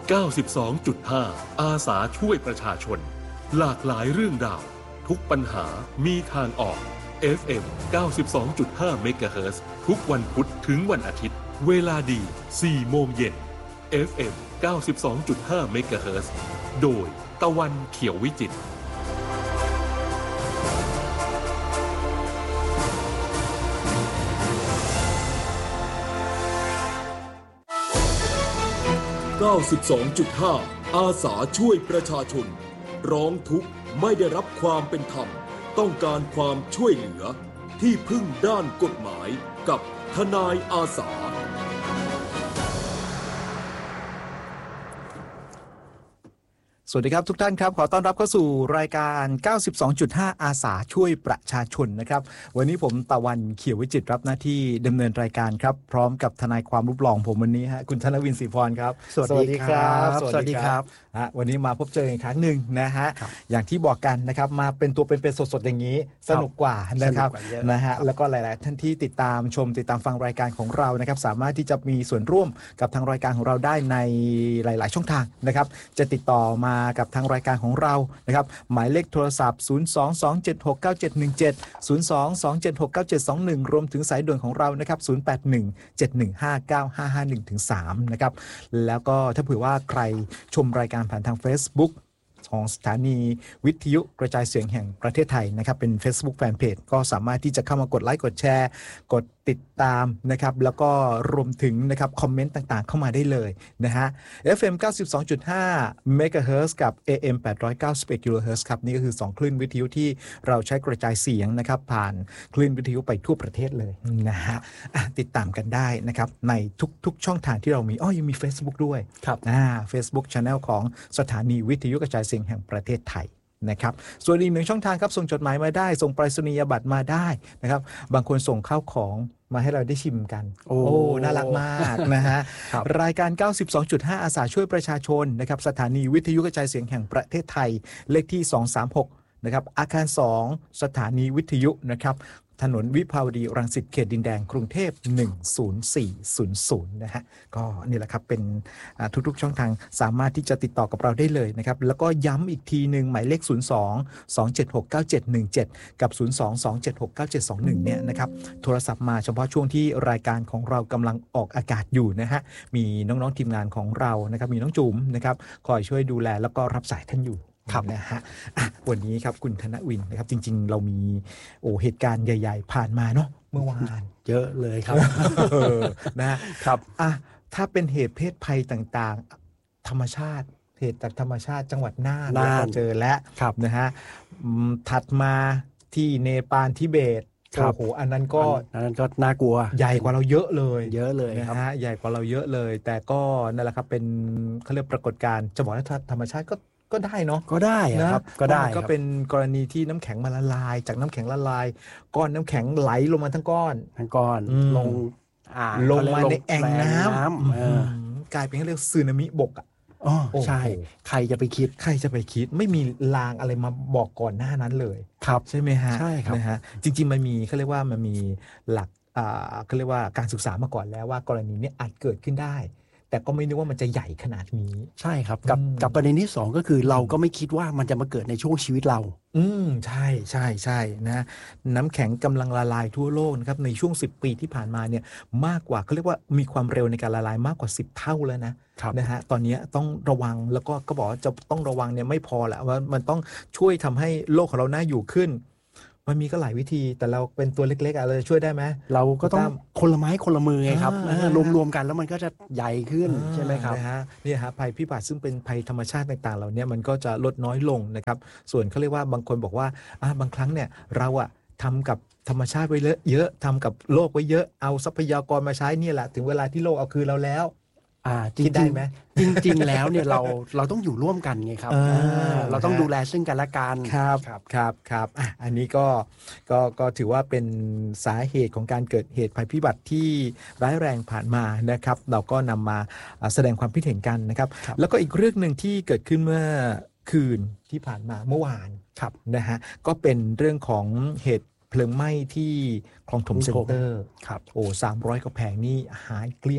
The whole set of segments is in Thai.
92.5 อาสาช่วยประชาชนหลากหลายเรื่องราวทุกปัญหามีทางออก FM 92.5 เมกะเฮิรตซ์ทุกวันพุธถึงวันอาทิตย์เวลาดี 4 โมงเย็น FM 92.5 เมกะเฮิรตซ์โดยตะวันเขียววิจิตร92.5 อาสาช่วยประชาชนร้องทุกข์ไม่ได้รับความเป็นธรรมต้องการความช่วยเหลือที่พึ่งด้านกฎหมายกับทนายอาสาสวัสดีครับทุกท่านครับขอต้อนรับเข้าสู่รายการ 92.5 อาสาช่วยประชาชนนะครับวันนี้ผมตะวันเขียววิจิตรรับหน้าที่ดำเนินรายการครับพร้อมกับทนายความรูปหล่อผมวันนี้ฮะคุณธนวินศรีพรครับสวัสดีครับสวัสดีครับวันนี้มาพบเจออีกครั้งหนึ่งนะฮะอย่างที่บอกกันนะครับมาเป็นตัวเป็นสดๆอย่างนี้สนุกกว่านะครับนะฮะแล้วก็หลายๆท่านที่ติดตามฟังรายการของเรานะครับสามารถที่จะมีส่วนร่วมกับทางรายการของเราได้ในหลายๆช่องทางนะครับจะติดต่อมากับทางรายการของเรานะครับหมายเลขโทรศัพท์ 022769717 022769721 รวมถึงสายด่วนของเรานะครับ0817159551-3นะครับแล้วก็ถ้าเผื่อว่าใครชมรายการผ่านทาง Facebook ของสถานีวิทยุกระจายเสียงแห่งประเทศไทยนะครับเป็น Facebook Fanpage ก็สามารถที่จะเข้ามากดไลค์กดแชร์กดติดตามนะครับแล้วก็รวมถึงนะครับคอมเมนต์ต่างๆเข้ามาได้เลยนะฮะ FM 92.5 MHz กับ AM 891 kHz ครับนี่ก็คือ2คลื่นวิทยุที่เราใช้กระจายเสียงนะครับผ่านคลื่นวิทยุไปทั่วประเทศเลยนะฮะติดตามกันได้นะครับในทุกช่องทางที่เรามียังมี Facebook ด้วยครับ Facebook Channel ของสถานีวิทยุกระจายเสียงแห่งประเทศไทยนะครับส่วนอีกหนึ่งช่องทางครับส่งจดหมายมาได้ส่งไปรษณียบัตรมาได้นะครับบางคนส่งข้าวของมาให้เราได้ชิมกันน่ารักมากนะฮะ รายการ 92.5 อาสาช่วยประชาชนนะครับสถานีวิทยุกระจายเสียงแห่งประเทศไทยเลขที่236นะครับอาคาร2สถานีวิทยุนะครับถนนวิภาวดีรังสิตเขตดินแดงกรุงเทพ10400นะฮะก็นี่แหละครับเป็นทุกๆช่องทางสามารถที่จะติดต่อกับเราได้เลยนะครับแล้วก็ย้ำอีกทีหนึ่งหมายเลข02-2769717กับ02-2769721เนี่ยนะครับโทรศัพท์มาเฉพาะช่วงที่รายการของเรากำลังออกอากาศอยู่นะฮะมีน้องๆทีมงานของเรานะครับมีน้องจุ๋มนะครับคอยช่วยดูแลแล้วก็รับสายท่านอยู่นะฮะวันนี้ครับคุณธนวินนะครับจริงๆเรามีเหตุการณ์ใหญ่ๆผ่านมาเนาะเมื่อวานเยอะเลยครับนะครับถ้าเป็นเหตุเพศภัยต่างๆธรรมชาติเหตุจากธรรมชาติจังหวัดน่านเราเจอแล้วนะฮะถัดมาที่เนปาลทิเบตอันนั้นก็น่ากลัวใหญ่กว่าเราเยอะเลยครับใหญ่กว่าเราเยอะเลยแต่ก็นั่นแหละครับเป็นเขาเรียกปรากฏการณ์จะบอกว่าธรรมชาติก็ได้เนาะก็ได้ครับก็ได้ก็เป็นกรณีที่น้ำแข็งมาละลายจากน้ำแข็งละลายก้อนน้ำแข็งไหลลงมาทั้งก้อนลงมาในแอ่งน้ำกลายเป็นเรียกสึนามิบกใช่ใครจะไปคิดไม่มีรางอะไรมาบอกก่อนหน้านั้นเลยครับใช่ไหมฮะใช่ครับนะฮะจริงๆมันมีเขาเรียกว่ามันมีหลักเขาเรียกว่าการศึกษามาก่อนแล้วว่ากรณีนี้อาจเกิดขึ้นได้แต่ก็ไม่นึกว่ามันจะใหญ่ขนาดนี้ใช่ครับกับประเด็นที่2ก็คือเราก็ไม่คิดว่ามันจะมาเกิดในช่วงชีวิตเราใช่นะน้ำแข็งกำลังละลายทั่วโลกนะครับในช่วง10ปีที่ผ่านมาเนี่ยมากกว่าเขาเรียกว่ามีความเร็วในการละลายมากกว่า10เท่าแล้วนะฮะตอนนี้ต้องระวังแล้วก็บอกว่าจะต้องระวังเนี่ยไม่พอแหละว่ามันต้องช่วยทำให้โลกของเราน่าอยู่ขึ้นมันมีก็หลายวิธีแต่เราเป็นตัวเล็กๆเราจะช่วยได้ไหมเราก็ต้องคนละไม้คนละมือไงครับรวมกันแล้วมันก็จะใหญ่ขึ้นใช่ไหมครับนี่ฮะภัยพิบัติซึ่งเป็นภัยธรรมชาติต่างๆเหล่านี้มันก็จะลดน้อยลงนะครับส่วนเขาเรียกว่าบางคนบอกว่าบางครั้งเนี่ยเราทำกับธรรมชาติไว้เยอะทำกับโลกไว้เยอะเอาทรัพยากรมาใช้นี่แหละถึงเวลาที่โลกเอาคืนเราแล้วคิดได้ไหมจริงๆแล้วเนี่ยเราต้องอยู่ร่วมกันไงครับเราต้องดูแลซึ่งกันและกันครับอันนี้ก็ถือว่าเป็นสาเหตุของการเกิดเหตุภัยพิบัติที่ร้ายแรงผ่านมานะครับเราก็นำมาแสดงความคิดเห็นกันนะครับแล้วก็อีกเรื่องหนึ่งที่เกิดขึ้นเมื่อคืนที่ผ่านมาเมื่อวานนะฮะก็เป็นเรื่องของเหตุเพลิงไหม้ที่คลองถมเซ็นเตอร์300กว่าแผงนี่หายเกลี้ยงเลย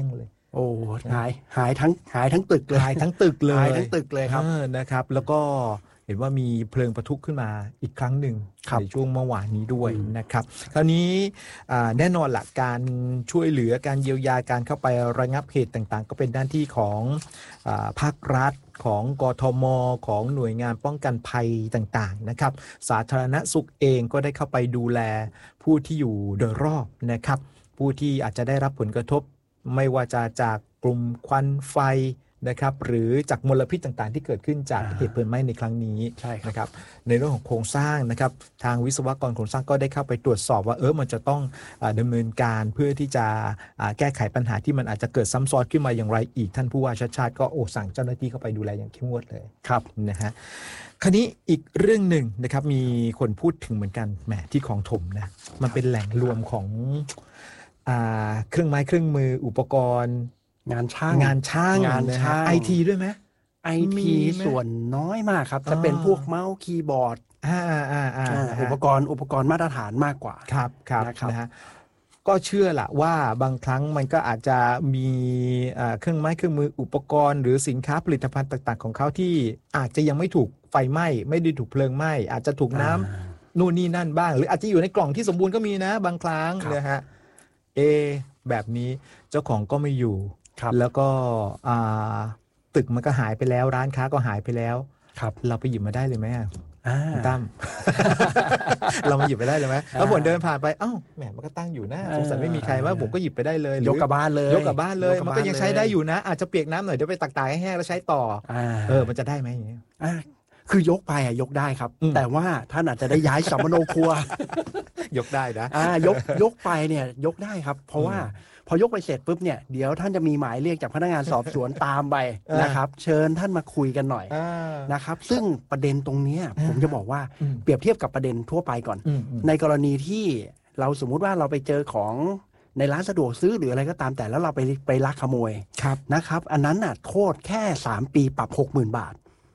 โอ้หายทั้งตึกเลยหายทั้งตึกเลยหายทั้งตึกเลยครับนะครับ แล้วก็เห็นว่ามีเพลิงปะทุขึ้นมาอีกครั้งหนึ่งในช่วงเมื่อวานนี้ด้วยนะครับคราวนี้แน่นอนละการช่วยเหลือการเยียวยาการเข้าไประงับเหตุต่างๆก็เป็นหน้าที่ของภาครัฐของกทมของหน่วยงานป้องกันภัยต่างๆนะครับสาธารณสุขเองก็ได้เข้าไปดูแลผู้ที่อยู่โดยรอบนะครับผู้ที่อาจจะได้รับผลกระทบไม่ว่าจะจากกลุ่มควันไฟนะครับหรือจากมลพิษต่างๆที่เกิดขึ้นจากเหตุเพลิงไหม้ในครั้งนี้นะครับในเรื่องของโครงสร้างนะครับทางวิศวกรโครงสร้างก็ได้เข้าไปตรวจสอบว่ามันจะต้องดำเนินการเพื่อที่จะแก้ไขปัญหาที่มันอาจจะเกิดซ้ำซ้อนขึ้นมาอย่างไรอีกท่านผู้ว่าชาติชาติก็สั่งเจ้าหน้าที่เข้าไปดูแลอย่างเข้มงวดเลยครับนะฮะคราวนี้อีกเรื่องหนึ่งนะครับมีคนพูดถึงเหมือนกันแหมที่คลองถมนะมันเป็นแหล่งรวมของเครื่องไม้เครื่องมืออุปกรณ์งานช่างไอทีด้วยไหมไอทีส่วนน้อยมากครับจะเป็นพวกเมาส์คีย์บอร์ดอุปกรณ์มาตรฐานมากกว่าครับนะฮะก็เชื่อละว่าบางครั้งมันก็อาจจะมีเครื่องไม้เครื่องมืออุปกรณ์หรือสินค้าผลิตภัณฑ์ต่างๆของเขาที่อาจจะยังไม่ถูกไฟไหม้ไม่ได้ถูกเพลิงไหม้อาจจะถูกน้ำนู่นนี่นั่นบ้างหรืออาจจะอยู่ในกล่องที่สมบูรณ์ก็มีนะบางครั้งนะฮะแบบนี้เจ้าของก็ไม่อยู่แล้วก็ตึกมันก็หายไปแล้วร้านค้าก็หายไปแล้วเราไปหยิบมาได้เลยไหมตั้ม เรามาหยิบไปได้เลยไหมแล้วผมเดินผ่านไปแหมมันก็ตั้งอยู่นะสงสัยไม่มีใครว่าผมก็หยิบไปได้เลยยกกลับบ้านเลยมันก็ยังใช้ได้อยู่นะอาจจะเปียกน้ำหน่อยเดี๋ยวไปตักตากให้แห้งแล้วใช้ต่อมันจะได้ไหมอย่างเงี้ยคือยกไปยกได้ครับแต่ว่าท่านอาจจะได้ย้ายสัมมโนครัวยกได้นะยกไปเนี่ยยกได้ครับเพราะว่าพอยกไปเสร็จปุ๊บเนี่ยเดี๋ยวท่านจะมีหมายเรียกจากพนักงานสอบสวนตามไปนะครับเชิญท่านมาคุยกันหน่อยนะครับซึ่งประเด็นตรงนี้ผมจะบอกว่าเปรียบเทียบกับประเด็นทั่วไปก่อนในกรณีที่เราสมมุติว่าเราไปเจอของในร้านสะดวกซื้อหรืออะไรก็ตามแต่แล้วเราไปลักขโมยนะครับอันนั้นน่ะโทษแค่3ปีปรับ 60,000 บาท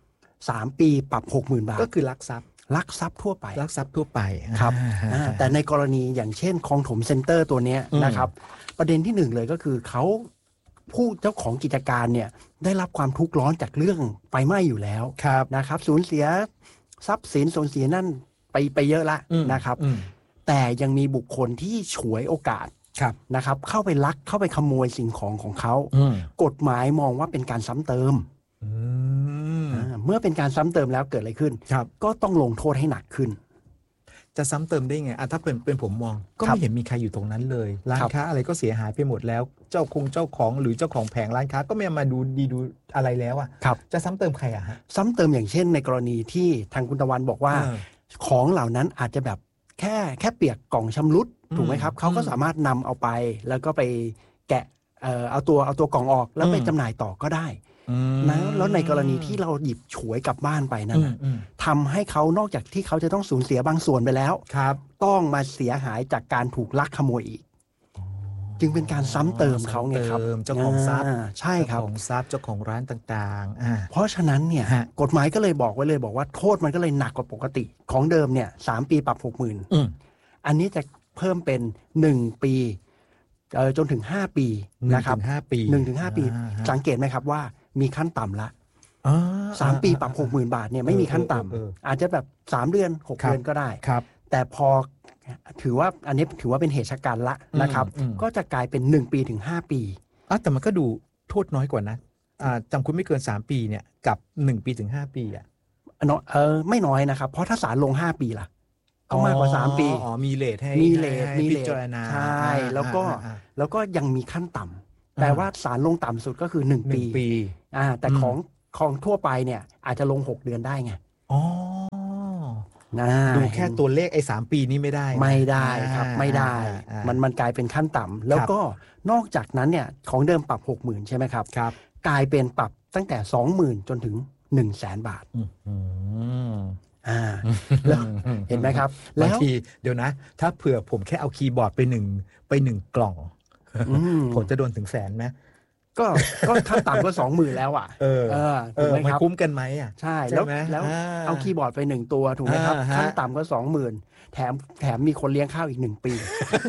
3ปีปรับ 60,000 บาทก็คือลักทรัพย์ทั่วไปครับแต่ในกรณีอย่างเช่นคลองถมเซ็นเตอร์ตัวนี้นะครับประเด็นที่หนึ่งเลยก็คือเขาผู้เจ้าของกิจการเนี่ยได้รับความทุกข์ร้อนจากเรื่องไฟไหม้อยู่แล้วนะครับสูญเสียทรัพย์สินสูญเสียนั่นไปเยอะละนะครับแต่ยังมีบุคคลที่ฉวยโอกาสนะครับเข้าไปลักเข้าไปขโมยสิ่งของเขากฎหมายมองว่าเป็นการซ้ำเติมเมื่อเป็นการซ้ำเติมแล้วเกิดอะไรขึ้นก็ต้องลงโทษให้หนักขึ้นจะซ้ำเติมได้ไงถ้าเป็นผมมองก็ไม่เห็นมีใครอยู่ตรงนั้นเลยร้านค้าอะไรก็เสียหายไปหมดแล้วเจ้าของหรือเจ้าของแผงร้านค้าก็ไม่มาดูอะไรแล้วจะซ้ำเติมใครฮะซ้ำเติมอย่างเช่นในกรณีที่ทางคุณตะวันบอกว่าของเหล่านั้นอาจจะแบบแค่เปียกกล่องชำรุดถูกไหมครับเขาก็สามารถนำเอาไปแล้วก็ไปแกะเอาตัวกล่องออกแล้วไปจำหน่ายต่อก็ได้นะแล้วในกรณีที่เราหยิบฉวยกลับบ้านไปนั่นทำให้เขานอกจากที่เขาจะต้องสูญเสียบางส่วนไปแล้วต้องมาเสียหายจากการถูกลักขโมยอีกจึงเป็นการซ้ำเติมเขาไงครับเจ้าของทรัพย์ใช่ครับเจ้าของทรัพย์เจ้าของร้านต่างๆเพราะฉะนั้นเนี่ยกฎหมายก็เลยบอกไว้เลยบอกว่าโทษมันก็เลยหนักกว่าปกติของเดิมเนี่ย3 ปีปรับ 60,000อันนี้จะเพิ่มเป็น1 ปีจนถึง5 ปีนะครับ1 ถึง 5 ปีสังเกตไหมครับว่ามีขั้นต่ำละ3 ปีปรับ 60,000 บาทเนี่ยไม่มีขั้นต่ำอาจจะแบบ3 เดือน 6 เดือนก็ได้แต่พอถือว่าอันนี้ถือว่าเป็นเหตุการณ์ละนะครับก็จะกลายเป็น1 ปีถึง 5 ปีแต่มันก็ดูโทษน้อยกว่านะจำคุกไม่เกิน3 ปีเนี่ยกับ1 ปีถึง 5 ปีไม่น้อยนะครับเพราะถ้าศาลลง5 ปีล่ะเอามากกว่า3 ปีมีเลทให้พิจารณาใช่แล้วก็ยังมีขั้นต่ำแต่ว่าศาลลงต่ำสุดก็คือ1 ปีแต่ของทั่วไปเนี่ยอาจจะลง6 เดือนได้ไงดูแค่ตัวเลข3 ปีนี้ไม่ได้ครับไม่ได้มันกลายเป็นขั้นต่ำแล้วก็นอกจากนั้นเนี่ยของเดิมปรับ 60,000 ใช่ไหมครับกลายเป็นปรับตั้งแต่ 20,000 จนถึง 100,000 บาทแล้วเห็นไหมครับบางทีเดี๋ยวนะถ้าเผื่อผมแค่เอาคีย์บอร์ดไปหนึ่งกล่องผมจะโดนถึง100,000ไหมก็ขั้นต่ำก็ 20,000 แล้วมันคุ้มกันไหมใช่แล้วเอาคีย์บอร์ดไป1 ตัวถูกไหมครับขั้นต่ำก็ 20,000แแถมมีคนเลี้ยงข้าวอีก1 ปี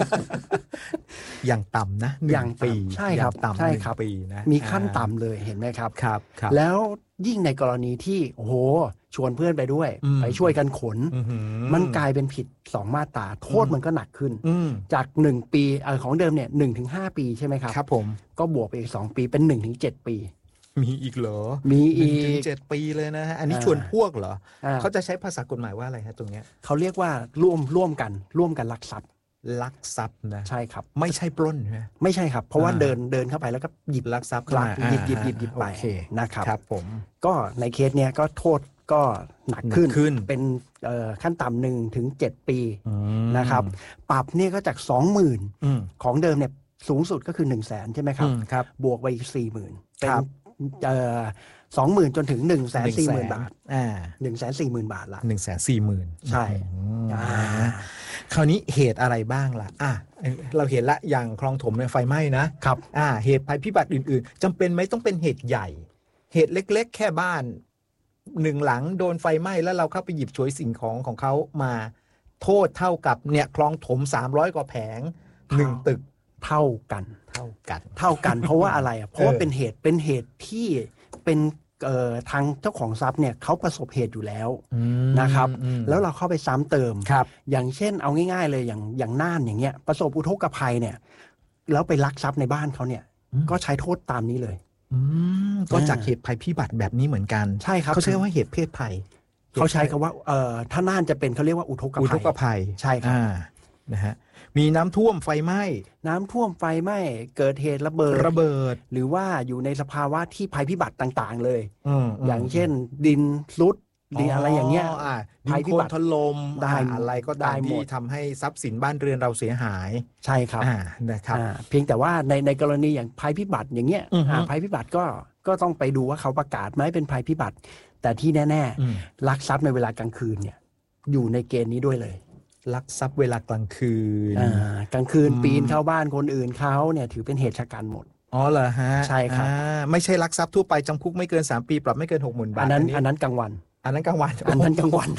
อย่างต่ำนะอย่างปีใช่ครับต่ำใช่ครับปีนะมีขั้นต่ำเลยเห็นไหมครับครับแล้วยิ่งในกรณีที่โอ้โหชวนเพื่อนไปด้วยไปช่วยกันขนมันกลายเป็นผิด2 มาตราโทษมันก็หนักขึ้นจาก1 ปีของเดิมเนี่ย1-5 ปีใช่ไหมครับครับผมก็บวกไปอีก2 ปีเป็น1-7 ปีมีอีกเหรอมีอีก 1-7 ปีเลยนะฮะอันนี้ชวนพวกเหรอเขาจะใช้ภาษากฎหมายว่าอะไรฮะตรงเนี้ยเขาเรียกว่าร่วมกันลักทรัพย์นะใช่ครับไม่ใช่ปล้นใช่ไหมไม่ใช่ครับเพราะว่าเดินเข้าไปแล้วก็หยิบลักทรัพย์หยิบไปนะครับครับผมก็ในเคสเนี้ยก็โทษก็หนักขึ้นเป็นขั้นต่ำ1-7 ปีนะครับปรับเนี่ยก็จาก 20,000 ของเดิมเนี่ยสูงสุดก็คือ 100,000 ใช่ไหมครับบวกไปอีก 40,000 เป็น20,000 จนถึง 140,000 บาท140,000 บาทละ 140,000 ใช่คราวนี้เหตุอะไรบ้างล่ะเราเห็นละอย่างคลองถมเนี่ยไฟไหม้นะครับเหตุภัยพิบัติอื่นๆจำเป็นไหมต้องเป็นเหตุใหญ่เหตุเล็กๆแค่บ้าน1 หลังโดนไฟไหม้แล้วเราเข้าไปหยิบฉวยสิ่งของเขามาโทษเท่ากับเนี่ยคลองถม300 กว่าแผง1 ตึกเท่ากันเพราะว่าอะไรเพราะว่าเป็นเหตุที่เป็นทางเจ้าของทรัพย์เนี่ยเขาประสบเหตุอยู่แล้วนะครับแล้วเราเข้าไปซ้ำเติมอย่างเช่นเอาง่ายๆเลยอย่างน่านอย่างเงี้ยประสบอุทกภัยเนี่ยแล้วไปลักทรัพย์ในบ้านเขาเนี่ยก็ใช้โทษตามนี้เลยก็จากเหตุภัยพิบัติแบบนี้เหมือนกันใช่ครับเขาใช้ว่าเหตุเพศภัยเขาใช้คำว่าถ้าน่านจะเป็นเขาเรียกว่าอุทกภัยใช่ครับนะฮะมีน้ำท่วมไฟไหม้เกิดเหตุระเบิดหรือว่าอยู่ในสภาวะที่ภัยพิบัติต่างๆเลยอย่างเช่นดินซุดดินอะไรอย่างเงี้ยดินโคลนถล่มอะไรก็ตามที่ทำให้ทรัพย์สินบ้านเรือนเราเสียหายใช่ครับนะครับเพียงแต่ว่าในกรณีอย่างภัยพิบัติอย่างเงี้ยภัยพิบัติก็ต้องไปดูว่าเขาประกาศไหมเป็นภัยพิบัติแต่ที่แน่ๆลักทรัพย์ในเวลากลางคืนเนี่ยอยู่ในเกณฑ์นี้ด้วยเลยลักทรัพย์เวลากลางคืนปีนเข้าบ้านคนอื่นเขาเนี่ยถือเป็นเหตุชะกันหมดอ๋อเหรอฮะใช่ครับไม่ใช่ลักทรัพย์ทั่วไปจำคุกไม่เกิน3 ปีปรับไม่เกิน 60,000 บาทอันนั้นกลางวันอันนั้นกลางวันอันนั้นกลางวัน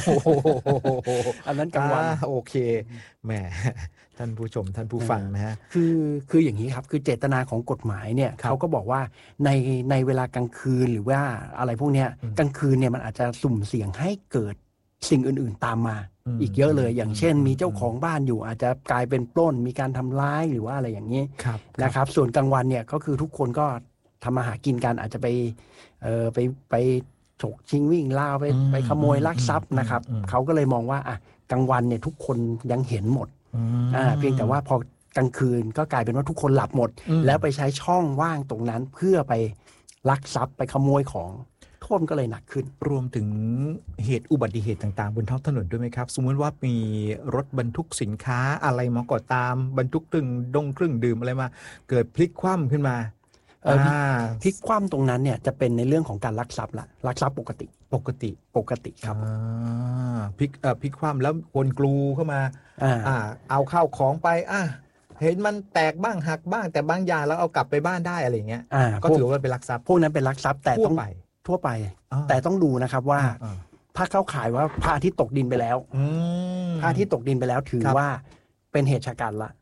โอเคแหมท่านผู้ชมท่านผู้ฟังนะฮะคืออย่างนี้ครับคือเจตนาของกฎหมายเนี่ยเขาก็บอกว่าในเวลากลางคืนหรือว่าอะไรพวกเนี้ยกลางคืนเนี่ยมันอาจจะสุ่มเสี่ยงให้เกิดสิ่งอื่นๆตามมาอีกเยอะเลยอย่างเช่นมีเจ้าของบ้านอยู่อาจจะกลายเป็นปล้นมีการทำร้ายหรือว่าอะไรอย่างนี้นะครับส่วนกลางวันเนี่ยก็คือทุกคนก็ทำมาหากินกันอาจจะไปฉกชิงวิ่งล่าไปขโมยลักทรัพย์นะครับเขาก็เลยมองว่ากลางวันเนี่ยทุกคนยังเห็นหมดเพียงแต่ว่าพอกลางคืนก็กลายเป็นว่าทุกคนหลับหมดแล้วไปใช้ช่องว่างตรงนั้นเพื่อไปลักทรัพย์ไปขโมยของโทษก็เลยหนักขึ้นรวมถึงเหตุอุบัติเหตุต่างๆบนท้องถนนด้วยไหมครับสมมติว่ามีรถบรรทุกสินค้าอะไรมาก็ตามบรรทุกเครื่องดื่มอะไรมาเกิดพลิกคว่ำขึ้นมาพลิกคว่ำตรงนั้นเนี่ยจะเป็นในเรื่องของการลักทรัพย์ละลักทรัพย์ปกติครับพลิกคว่ำแล้วคนกลูเข้ามาเอาข้าวของไปเห็นมันแตกบ้างหักบ้างแต่บางอย่างแล้วเอากลับไปบ้านได้อะไรเงี้ยก็ถือว่าเป็นลักทรัพย์พวกนั้นเป็นลักทรัพย์แต่ต้องทั่วไปแต่ต้องดูนะครับว่าถ้าเข้าข่ายว่าพระอาทิตย์ตกดินไปแล้วพระอาทิตย์ตกดินไปแล้วถือว่าเป็นเหตุชะกันละ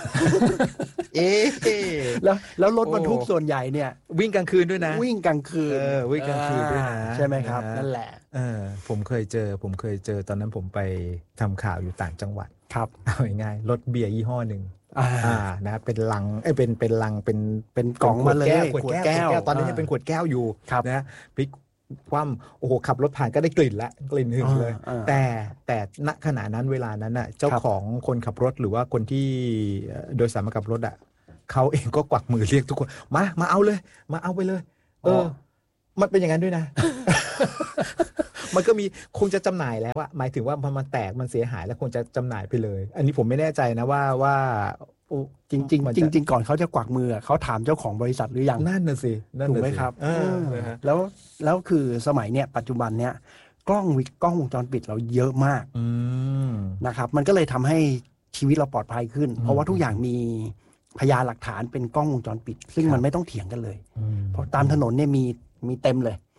แล้วรถบรรทุกส่วนใหญ่เนี่ยวิ่งกลางคืนด้วยนะวิ่งกลางคืนด้วยนะใช่ไหมครับนั่นแหละผมเคยเจอตอนนั้นผมไปทำข่าวอยู่ต่างจังหวัดครับเอาง่ายๆรถเบียร์ยี่ห้อหนึ่งนะเป็นลังเป็นลังเป็นกล่องมาเลยขวดแก้วตอนนี้ยังเป็นขวดแก้วอยู่นะพลิกคว่ำโอ้โหขับรถผ่านก็ได้กลิ่นละกลิ่นหึงเลยแต่ณขณะนั้นเวลานั้นน่ะเจ้าของคนขับรถหรือว่าคนที่โดยสารมากับรถเขาเองก็กวักมือเรียกทุกคนมาเอาเลยมาเอาไปเลยมันเป็นอย่างนั้นด้วยนะ มันก็มีคงจะจำหน่ายแล้วหมายถึงว่าพอมันแตกมันเสียหายแล้วคงจะจำหน่ายไปเลยอันนี้ผมไม่แน่ใจนะว่าจริงก่อนเขาจะกวักมือเขาถามเจ้าของบริษัทหรือยังนั่นน่ะสิถูกไหมครับแล้วคือสมัยเนี้ยปัจจุบันเนี้ยกล้องวงจรปิดเราเยอะมากนะครับมันก็เลยทำให้ชีวิตเราปลอดภัยขึ้นเพราะว่าทุกอย่างมีพยานหลักฐานเป็นกล้องวงจรปิดซึ่งมันไม่ต้องเถียงกันเลยเพราะตามถนนเนี่ยมีเต็มเลย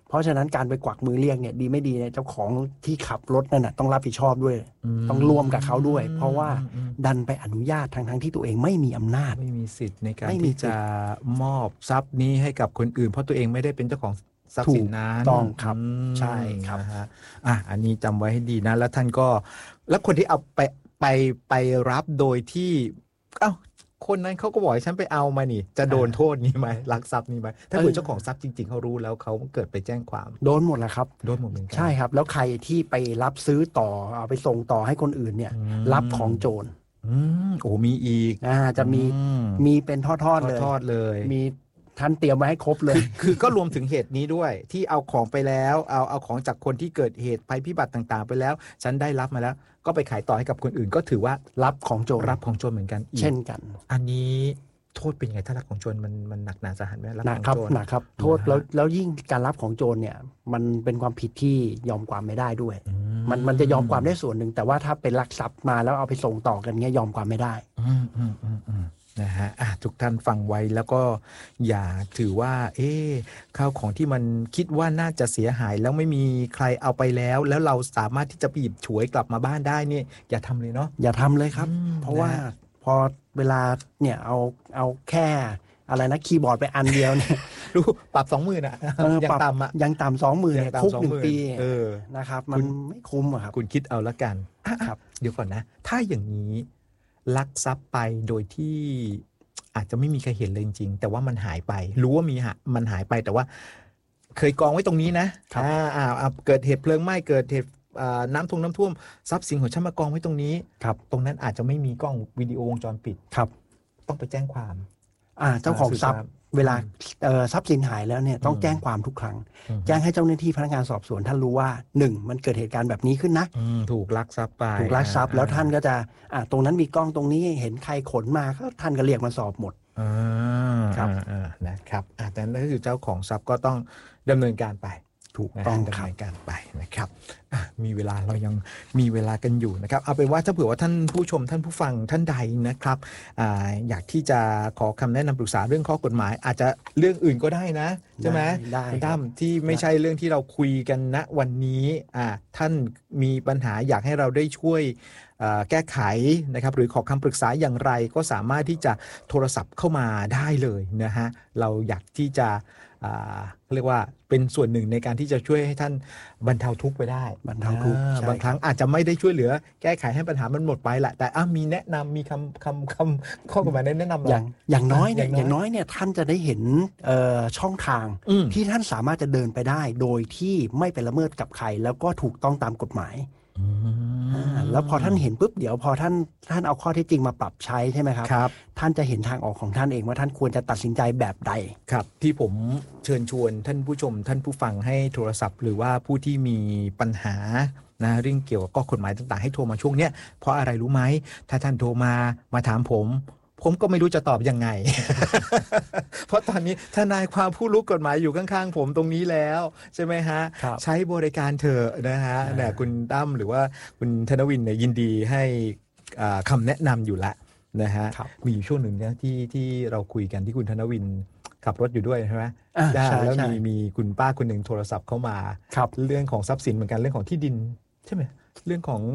เพราะฉะนั้นการไปกวักมือเรียกเนี่ยดีไม่ดีเนี่ยเจ้าของที่ขับรถนั่นน่ะต้องรับผิดชอบด้วยต้องร่วมกับเขาด้วยเพราะว่าดันไปอนุญาตทั้งที่ตัวเองไม่มีอำนาจไม่มีสิทธิ์ในการที่จะมอบทรัพย์นี้ให้กับคนอื่นเพราะตัวเองไม่ได้เป็นเจ้าของทรัพย์สินนั้นต้องครับใช่ครับอันนี้จำไว้ให้ดีนะแล้วท่านก็แล้วคนที่เอาไปรับโดยที่คนนั้นเขาก็บอกให้ฉันไปเอามานี่จะโดนโทษนี้ไหมลักทรัพย์นี้ไหมถ้าเกิดเจ้าของทรัพย์จริงๆเขารู้แล้วเขาเกิดไปแจ้งความโดนหมดแหละครับโดนหมดเหมือนกันใช่ครับแล้วใครที่ไปรับซื้อต่อเอาไปส่งต่อให้คนอื่นเนี่ยรับของโจรโอ้มีอีกจะมีเป็นทอดเลยมีท่านเตรียมไว้ให้ครบเลยคือก็รวมถึงเหตุนี้ด้วยที่เอาของไปแล้วเอาของจากคนที่เกิดเหตุภัยพิบัติต่างๆไปแล้วฉันได้รับมาแล้วก็ไปขายต่อให้กับคนอื่นก็ถือว่ารับของโจรเหมือนกันเช่นกันอันนี้โทษเป็นไงถ้ารับของโจรมันหนักหนาสาหัสไหมรับของโจรหนักครับโทษแล้วยิ่งการรับของโจรเนี่ยมันเป็นความผิดที่ยอมความไม่ได้ด้วยมันจะยอมความได้ส่วนหนึ่งแต่ว่าถ้าเป็นลักทรัพย์มาแล้วเอาไปส่งต่อกันเงี้ยยอมความไม่ได้นะฮะทุกท่านฟังไว้แล้วก็อย่าถือว่าข้าวของที่มันคิดว่าน่าจะเสียหายแล้วไม่มีใครเอาไปแล้วเราสามารถที่จะไปหยิบฉวยกลับมาบ้านได้เนี่ยอย่าทำเลยเนาะอย่าทำเลยครับเพราะว่าพอเวลาเนี่ยเอาแค่อะไรนะคีย์บอร์ดไปอันเดียวเนี่ยรู้ปรับ 20,000 อ่ะยังต่ำ 20,000 เนี่ยคุก1 ปีนะครับมันไม่คุ้มอะครับคุณคิดเอาละกันครับเดี๋ยวก่อนนะถ้าอย่างนี้ลักทรัพย์ไปโดยที่อาจจะไม่มีใครเห็นเลยจริงๆแต่ว่ามันหายไปรู้ว่ามันหายไปแต่ว่าเคยกองไว้ตรงนี้นะเกิดเหตุเพลิงไหม้เกิดเหตุน้ำท่วมทรัพย์สินของฉันมากองไว้ตรงนี้ตรงนั้นอาจจะไม่มีกล้องวิดีโอวงจรปิดต้องไปแจ้งความเจ้าของทรัพย์เวลาทรัพย์สินหายแล้วเนี่ยต้องแจ้งความทุกครั้งแจ้งให้เจ้าหน้าที่พนักงานสอบสวนท่านรู้ว่า1มันเกิดเหตุการณ์แบบนี้ขึ้นนะถูกลักทรัพย์ไปแล้วท่านก็จะตรงนั้นมีกล้องตรงนี้เห็นใครขนมาก็ท่านก็เรียกมาสอบหมดครับนะครับแต่นั่นก็คือเจ้าของทรัพย์ก็ต้องดำเนินการไปถูกต้องดำเนินการไปนะครับมีเวลาเรายังมีเวลากันอยู่นะครับเอาเป็นว่าถ้าเผื่อว่าท่านผู้ชมท่านผู้ฟังท่านใดนะครับอยากที่จะขอคำแนะนำปรึกษาเรื่องข้อกฎหมายอาจจะเรื่องอื่นก็ได้นะใช่ไหมคุณตั้มที่ไม่ใช่เรื่องที่เราคุยกันณวันนี้ท่านมีปัญหาอยากให้เราได้ช่วยแก้ไขนะครับหรือขอคำปรึกษาอย่างไรก็สามารถที่จะโทรศัพท์เข้ามาได้เลยนะฮะเราอยากที่จะเรียกว่าเป็นส่วนหนึ่งในการที่จะช่วยให้ท่านบรรเทาทุกข์ไปได้บรรเทาทุกข์บางครั้งอาจจะไม่ได้ช่วยเหลือแก้ไขให้ปัญหามันหมดไปแหละแต่มีแนะนำมีคำข้อกฎหมายแนะนำอย่างน้อยเนี่ยท่านจะได้เห็นช่องทางที่ท่านสามารถจะเดินไปได้โดยที่ไม่ไปละเมิดกับใครแล้วก็ถูกต้องตามกฎหมายแล้วพอท่านเห็นปุ๊บเดี๋ยวพอท่านเอาข้อเท็จจริงมาปรับใช้ใช่ไหมครับท่านจะเห็นทางออกของท่านเองว่าท่านควรจะตัดสินใจแบบใดครับที่ผมเชิญชวนท่านผู้ชมท่านผู้ฟังให้โทรศัพท์หรือว่าผู้ที่มีปัญหาเรื่องเกี่ยวกับข้อกฎหมายต่างๆให้โทรมาช่วงเนี้ยเพราะอะไรรู้ไหมถ้าท่านโทรมาถามผมก็ไม่รู้จะตอบยังไง เพราะตอนนี้ทนายความผู้รู้กฎหมายอยู่ข้างๆผมตรงนี้แล้วใช่ไหมฮะใช้บริการเถอะนะฮะเนี่ยคุณตั้มหรือว่าคุณธนวินเนี่ยยินดีให้คำแนะนำอยู่ละนะฮะมีอยู่ช่วงหนึ่งเนี่ยที่เราคุยกันที่คุณธนวินขับรถอยู่ด้วยใช่ไหมแล้วมีคุณป้าคนหนึ่งโทรศัพท์เข้ามาเรื่องของทรัพย์สินเหมือนกันเรื่องของที่ดินใช่ไหมเรื่องของ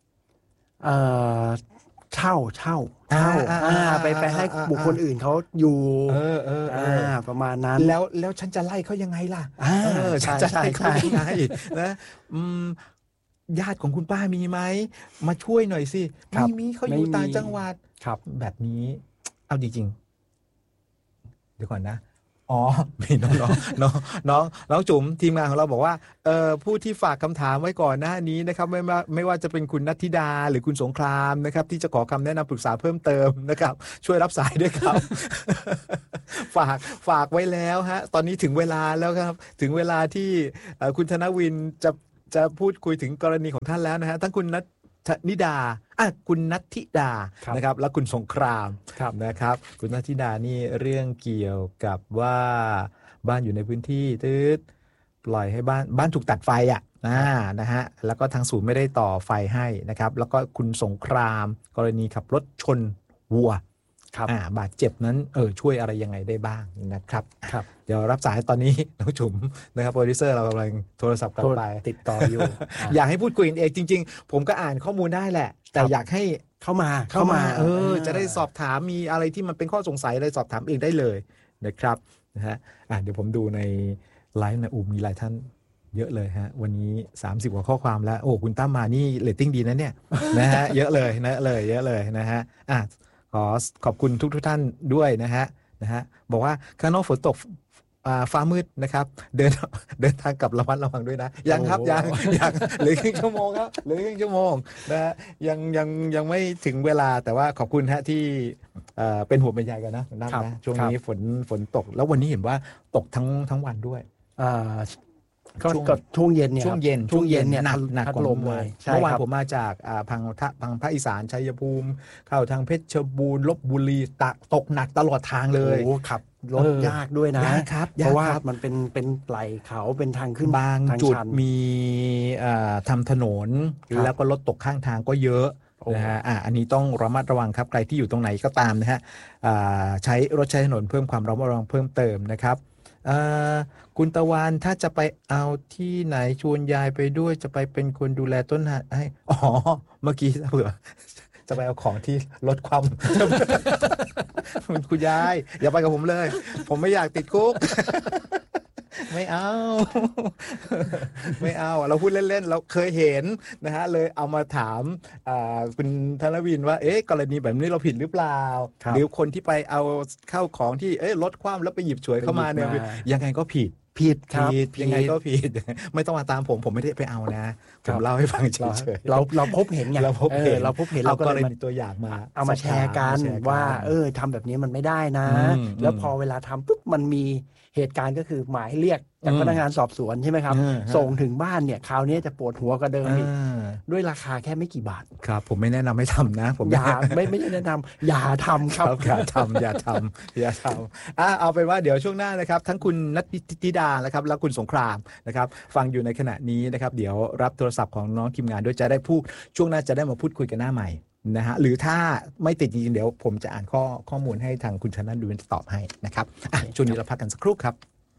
เช่าไปให้บุคคลอื่นเขาอยู่ประมาณนั้นแล้วฉันจะไล่เขายังไงล่ะฉันจะไล่เขายังไงนะญาติของคุณป้ามีไหมมาช่วยหน่อยสิไม่มีเขาอยู่ต่างจังหวัดแบบนี้เอาจริงๆเดี๋ยวก่อนนะมีน้องจุ๋มทีมงานของเราบอกว่าผู้ที่ฝากคำถามไว้ก่อนหน้านี้นะครับไม่ว่าจะเป็นคุณณัฐธิดาหรือคุณสงครามนะครับที่จะขอคำแนะนำปรึกษาเพิ่มเติมนะครับช่วยรับสายด้วยครับ ฝากไว้แล้วฮะตอนนี้ถึงเวลาแล้วครับถึงเวลาที่คุณธนวินจะพูดคุยถึงกรณีของท่านแล้วนะฮะทั้งคุณนิดาคุณณัฐธิดานะครับและคุณสงครามนะครับคุณณัฐธิดานี่เรื่องเกี่ยวกับว่าบ้านอยู่ในพื้นที่ปล่อยให้บ้านถูกตัดไฟนะฮะแล้วก็ทางศูนย์ไม่ได้ต่อไฟให้นะครับแล้วก็คุณสงครามกรณีขับรถชนวัวบาดเจ็บนั้นช่วยอะไรยังไงได้บ้างนะครับ เดี๋ยวรับสายตอนนี้น้องจุ๋มนะครับโปรดิวเซอร์เรากำลังโทรศัพท์กลับไปติดต่ออยู่อยากให้พูดคุยกันเองจริงๆผมก็อ่านข้อมูลได้แหละแต่อยากให้เข้ามาจะได้สอบถามมีอะไรที่มันเป็นข้อสงสัยอะไรสอบถามเองได้เลยนะครับนะฮะเดี๋ยวผมดูในไลฟ์นะมีหลายท่านเยอะเลยฮะวันนี้30กว่าข้อความแล้วโอ้คุณตั้มมานี่เรตติ้งดีนะเนี่ย นะฮะเยอะเลยเยอะเลยนะฮะขอบคุณทุกท่านด้วยนะฮะบอกว่าข้างนอกฝนตกฟ้ามืดนะครับเดินทางกลับระมัดระวังด้วยนะยังครับยังเหลือครึ่งชั่วโมงครับเหลือครึ่งชั่วโมงนะฮะยังไม่ถึงเวลาแต่ว่าขอบคุณฮะที่เป็นห่วงเป็นใยกันนะช่วงนี้ฝนตกแล้ววันนี้เห็นว่าตกทั้งวันด้วยก็ช่วงเย็นเนี่ยหนักกว่าลมเลยเมื่อวานผมมาจากพังภาคอีสานชัยภูมิเข้าทางเพชรบูรณ์ลพบุรีตกหนักตลอดทางเลยโอ้ครับรถยากด้วยนะเพราะว่ามันเป็นไหลเขาเป็นทางขึ้นบางจุดมีทำถนนแล้วก็รถตกข้างทางก็เยอะนะฮะอันนี้ต้องระมัดระวังครับใครที่อยู่ตรงไหนก็ตามนะฮะใช้รถใช้ถนนเพิ่มความระมัดระวังเพิ่มเติมนะครับคุณตะวันถ้าจะไปเอาที่ไหนชวนยายไปด้วยจะไปเป็นคนดูแลต้นให้เมื่อกี้เผื่อจะไปเอาของที่ลดความ คุณยายอย่าไปกับผมเลยผมไม่อยากติดคุก ไม่เอาเราพูดเล่นๆเราเคยเห็นนะฮะเลยเอามาถามคุณธนวินว่ากรณีแบบนี้เราผิดหรือเปล่าหรือคนที่ไปเอาเข้าของที่ลดความแล้วไปหยิบฉวยเข้ามาเนี่ยยังไงก็ผิดครับยังไงก็ผิดไม่ต้องมาตามผมไม่ได้ไปเอานะผมเล่าให้ฟังเฉยๆเราพบเห็นไงเราพบเห็นเราก็เลยมีตัวอย่างมาเอามาแชร์กันว่าทำแบบนี้มันไม่ได้นะแล้วพอเวลาทำปุ๊บมันมีเหตุการณ์ก็คือหมายเรียกจากพนักงานสอบสวนใช่ไหมครับส่งถึงบ้านเนี่ยคราวนี้จะปวดหัวกว่าเดิมอีกด้วยราคาแค่ไม่กี่บาทครับผมไม่แนะนำให้ทำนะผมไม่แนะนำอย่าทำครับอย่าทำเอาเป็นว่าเดี๋ยวช่วงหน้านะครับทั้งคุณนัทธิดานะครับและคุณสงครามนะครับฟังอยู่ในขณะนี้นะครับเดี๋ยวรับโทรศัพท์ของน้องทีมงานด้วยจะได้พูดช่วงหน้าจะได้มาพูดคุยกันหน้าใหม่นะฮะหรือถ้าไม่ติดจริงๆเดี๋ยวผมจะอ่านข้อมูลให้ทางคุณชนะดูตอบให้นะครับช่วงนี้เราพักกันสักครู่ครับ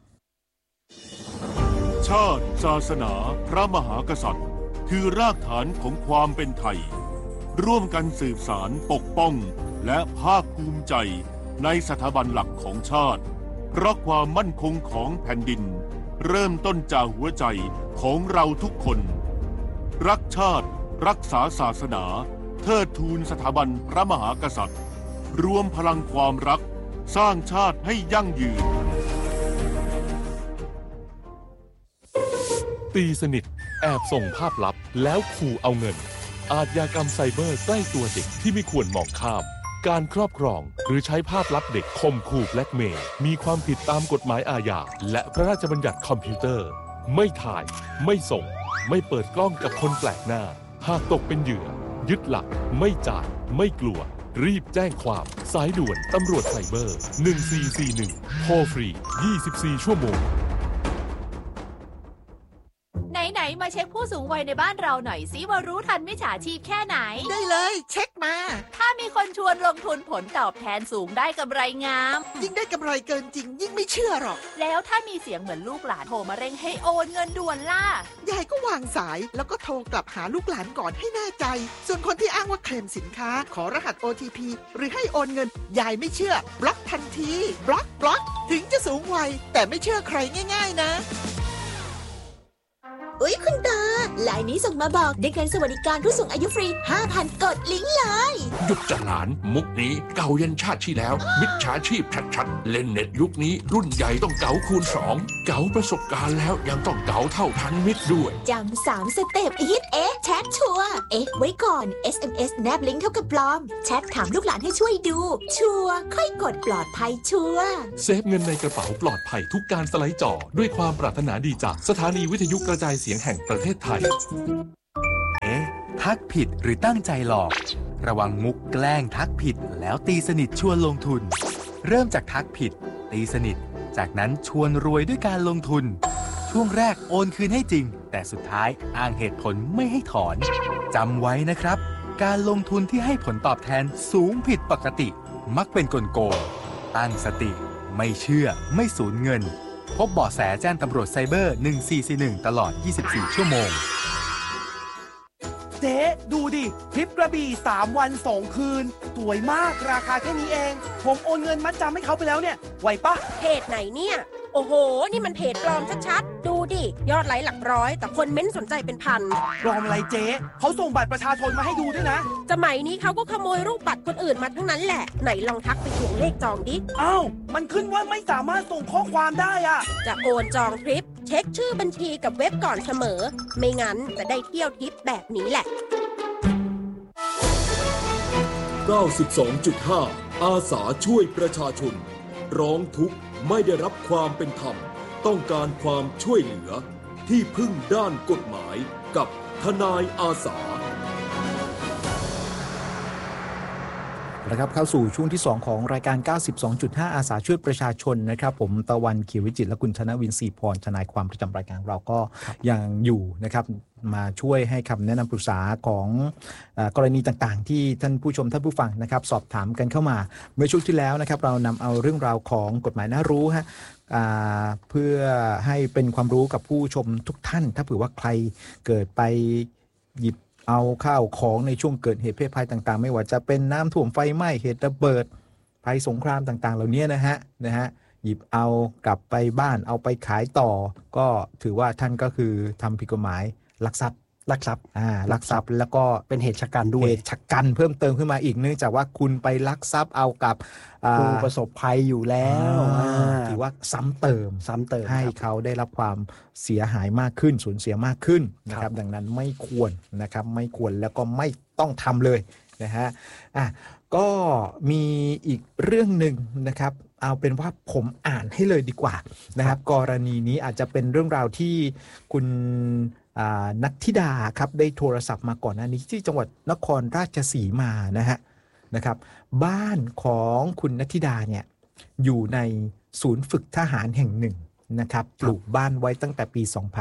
ชาติศาสนาพระมหากษัตริย์คือรากฐานของความเป็นไทยร่วมกันสืบสานปกป้องและภาคภูมิใจในสถาบันหลักของชาติเพราะความมั่นคงของแผ่นดินเริ่มต้นจากหัวใจของเราทุกคนรักชาติรักษาศาสนาเทิดทูนสถาบันพระมหากษัตริย์รวมพลังความรักสร้างชาติให้ยั่งยืนตีสนิทแอบส่งภาพลับแล้วขู่เอาเงินอาชญากรรมไซเบอร์ใกล้ตัวเด็กที่ไม่ควรมองข้ามการครอบครองหรือใช้ภาพลับเด็กข่มขู่แบล็กเมย์มีความผิดตามกฎหมายอาญาและพระราชบัญญัติคอมพิวเตอร์ไม่ถ่ายไม่ส่งไม่เปิดกล้องกับคนแปลกหน้าหากตกเป็นเหยื่อยึดหลักไม่จ่ายไม่กลัวรีบแจ้งความสายด่วนตำรวจไซเบอร์1441โทรฟรี24ชั่วโมงไหนมาเช็คผู้สูงวัยในบ้านเราหน่อยสิว่ารู้ทันมิจฉาชีพแค่ไหนได้เลยเช็คมาถ้ามีคนชวนลงทุนผลตอบแทนสูงได้กำไรงามยิ่งได้กำไรเกินจริงยิ่งไม่เชื่อหรอกแล้วถ้ามีเสียงเหมือนลูกหลานโทรมาเร่งให้โอนเงินด่วนล่ะยายก็วางสายแล้วก็โทรกลับหาลูกหลานก่อนให้แน่ใจส่วนคนที่อ้างว่าเคลมสินค้าขอรหัส OTP หรือให้โอนเงินยายไม่เชื่อบล็อกทันทีบล็อกถึงจะสูงวัยแต่ไม่เชื่อใครง่ายๆนะอุ๊ยคุณตาไลน์นี้ส่งมาบอกได้เงินสวัสดิการผู้สูงอายุฟรี 5,000 กดลิงก์เลยหยุดจะหลานมุกนี้เก่ายันชาติที่แล้วมิจฉาชีพชัดๆเล่นเน็ตยุคนี้รุ่นใหญ่ต้องเก๋าคูณ2เก๋าประสบการณ์แล้วยังต้องเก๋าเท่าทันมิตรด้วยจำ3 สเต็ปฮิตแชทชัวร์ไว้ก่อน SMS แนบลิงก์เท่ากับปลอมแชทถามลูกหลานให้ช่วยดูชัวร์ค่อยกดปลอดภัยชัวร์เซฟเงินในกระเป๋าปลอดภัยทุกการสไลด์จอด้วยความปรารถนาดีจากสถานีวิทยุกระจายเสียงแห่งประเทศไทยทักผิดหรือตั้งใจหลอกระวังมุกแกล้งทักผิดแล้วตีสนิทชวนลงทุนเริ่มจากทักผิดตีสนิทจากนั้นชวนรวยด้วยการลงทุนช่วงแรกโอนคืนให้จริงแต่สุดท้ายอ้างเหตุผลไม่ให้ถอนจำไว้นะครับการลงทุนที่ให้ผลตอบแทนสูงผิดปกติมักเป็นกลโกงตั้งสติไม่เชื่อไม่สูญเงินพบเบาะแสแจ้งตำรวจไซเบอร์1441ตลอด24ชั่วโมงเจ๊ดูดิทริปกระบี่3 วัน 2 คืนสวยมากราคาแค่นี้เองผมโอนเงินมัดจำให้เขาไปแล้วเนี่ยไหวปะเพจไหนเนี่ยโอ้โหนี่มันเพจปลอมชัดๆดูดิยอดไลค์หลักร้อยแต่คนเม้นสนใจเป็นพันปลอมอะไรเจ๊เขาส่งบัตรประชาชนมาให้ดูด้วยนะสมัยนี้เขาก็ขโมยรูปบัตรคนอื่นมาทั้งนั้นแหละไหนลองทักไปทวงเลขจองดิอ้าวมันขึ้นว่าไม่สามารถส่งข้อความได้อะจะโอนจองทริปเช็คชื่อบัญชีกับเว็บก่อนเสมอไม่งั้นจะได้เที่ยวทริปแบบนี้แหละ 92.5 อาสาช่วยประชาชนร้องทุกข์ไม่ได้รับความเป็นธรรมต้องการความช่วยเหลือที่พึ่งด้านกฎหมายกับทนายอาสาแล้วครับเข้าสู่ช่วงที่2ของรายการ 92.5 อาสาช่วยประชาชนนะครับผมตะวันเขียววิจิตรและคุณธนวินศรีพรทนายความประจำรายการเราก็ยังอยู่นะครับมาช่วยให้คำแนะนำปรึกษาของกรณีต่างๆที่ท่านผู้ชมท่านผู้ฟังนะครับสอบถามกันเข้ามาเมื่อช่วงที่แล้วนะครับเรานำเอาเรื่องราวของกฎหมายน่ารู้ฮะเพื่อให้เป็นความรู้กับผู้ชมทุกท่านถ้าเผื่อว่าใครเกิดไปหยิบเอาข้าวของในช่วงเกิดเหตุเพศภัยต่างๆไม่ว่าจะเป็นน้ำท่วมไฟไหม้เหตุระเบิดภัยสงครามต่างๆเหล่านี้นะฮะหยิบเอากลับไปบ้านเอาไปขายต่อก็ถือว่าท่านก็คือทำผิดกฎหมายลักทรัพย์แล้วก็เป็นเหตุฉกรด้วยเหตุฉกรเพิ่มเติมขึ้นมาอีกเนื่องจากว่าคุณไปลักทรัพย์เอากับผู้ประสบภัยอยู่แล้วถือว่าซ้ำเติมให้เขาได้รับความเสียหายมากขึ้นสูญเสียมากขึ้นนะครับดังนั้นไม่ควรนะครับไม่ควรแล้วก็ไม่ต้องทำเลยนะฮะก็มีอีกเรื่องหนึ่งนะครับเอาเป็นว่าผมอ่านให้เลยดีกว่านะครับกรณีนี้อาจจะเป็นเรื่องราวที่คุณนัทธิดาครับได้โทรศัพท์มาก่อนหน้านี้ที่จังหวัดนครราชสีมานะครับบ้านของคุณนัทธิดาเนี่ยอยู่ในศูนย์ฝึกทหารแห่งหนึ่งนะครับปลูกบ้านไว้ตั้งแต่ปี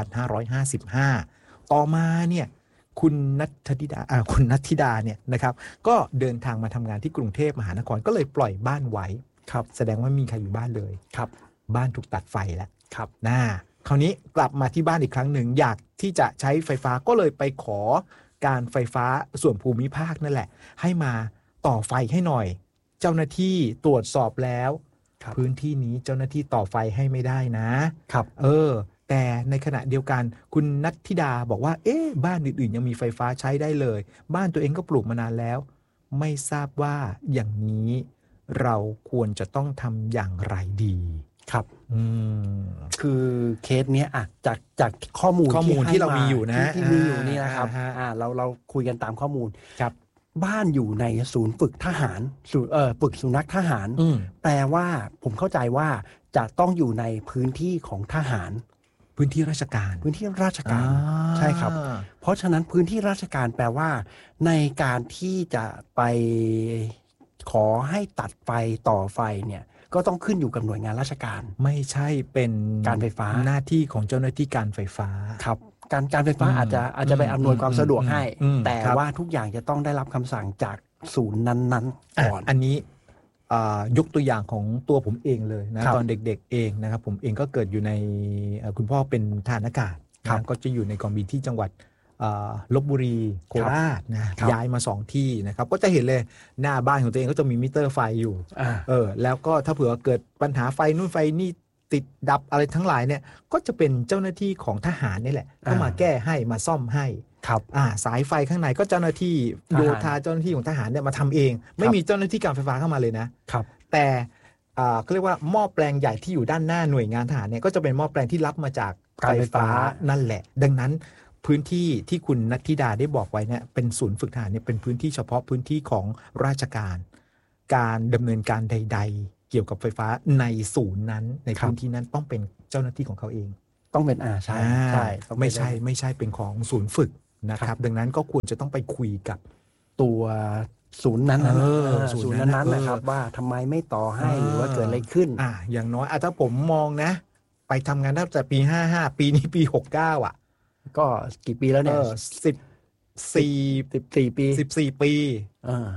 2555 ต่อมาเนี่ยคุณนัทธิดาเนี่ยนะครับก็เดินทางมาทำงานที่กรุงเทพมหานครก็เลยปล่อยบ้านไว้ครับแสดงว่ามีใครอยู่บ้านเลยครับบ้านถูกตัดไฟแล้วครับคราวนี้กลับมาที่บ้านอีกครั้งหนึ่งอยากที่จะใช้ไฟฟ้าก็เลยไปขอการไฟฟ้าส่วนภูมิภาคนั่นแหละให้มาต่อไฟให้หน่อยเจ้าหน้าที่ตรวจสอบแล้วพื้นที่นี้เจ้าหน้าที่ต่อไฟให้ไม่ได้นะครับแต่ในขณะเดียวกันคุณนัทธิดาบอกว่าบ้านอื่นๆยังมีไฟฟ้าใช้ได้เลยบ้านตัวเองก็ปลูกมานานแล้วไม่ทราบว่าอย่างนี้เราควรจะต้องทำอย่างไรดีครับคือเคสเนี้ยจากข้อมูลที่เรามีอยู่นะที่มีอยู่นี่นะครับเราคุยกันตามข้อมูลครับบ้านอยู่ในศูนย์ฝึกทหารฝึกสุนัขทหารแปลว่าผมเข้าใจว่าจะต้องอยู่ในพื้นที่ของทหารพื้นที่ราชการใช่ครับเพราะฉะนั้นพื้นที่ราชการแปลว่าในการที่จะไปขอให้ตัดไฟต่อไฟเนี่ยก็ต้องขึ้นอยู่กับหน่วยงานราชการไม่ใช่เป็นการไฟฟ้าหน้าที่ของเจ้าหน้าที่การไฟฟ้าครับการไฟฟ้าอาจจะไปอำนวยความสะดวกให้แต่ว่าทุกอย่างจะต้องได้รับคำสั่งจากศูนย์นั้นๆก่อนอันนี้ยกตัวอย่างของตัวผมเองเลยนะตอนเด็กๆเองนะครับผมเองก็เกิดอยู่ในคุณพ่อเป็นทหารอากาศก็จะอยู่ในกองบินที่จังหวัดลพบุรีโคราชนะย้ายมา2ที่นะครับก็จะเห็นเลยหน้าบ้านของตัวเองก็จะมีมิเตอร์ไฟอยู่แล้วก็ถ้าเผื่อเกิดปัญหาไฟนู่นไฟนี่ติดดับอะไรทั้งหลายเนี่ยก็จะเป็นเจ้าหน้าที่ของทหารนี่แหละเข้ามาแก้ให้มาซ่อมให้ครับสายไฟข้างในก็เจ้าหน้าที่โยธาเจ้าหน้าที่ของทหารเนี่ยมาทำเองไม่มีเจ้าหน้าที่การไฟฟ้าเข้ามาเลยนะครับแต่ก็เรียกว่าหม้อแปลงใหญ่ที่อยู่ด้านหน้าหน่วยงานทหารเนี่ยก็จะเป็นหม้อแปลงที่รับมาจากไฟฟ้านั่นแหละดังนั้นพื้นที่ที่คุณนัทธิดาได้บอกไว้เนี่ยเป็นศูนย์ฝึกทหารเนี่ยเป็นพื้นที่เฉพาะพื้นที่ของราชการการดำเนินการใดๆเกี่ยวกับไฟฟ้าในศูนย์นั้นในพื้นที่นั้นต้องเป็นเจ้าหน้าที่ของเขาเองต้องเป็นใช่ไม่ใช่เป็นของศูนย์ฝึกนะครับดังนั้นก็ควรจะต้องไปคุยกับตัวศูนย์นั้นศูนย์นั้นนะครับว่าทำไมไม่ต่อให้หรือว่าเกิดอะไรขึ้นอย่างน้อยถ้าผมมองนะไปทำงานตั้งแต่ปี55ปีนี้ปี69 ก็กี่ปีแล้วเนี่ย14 ปี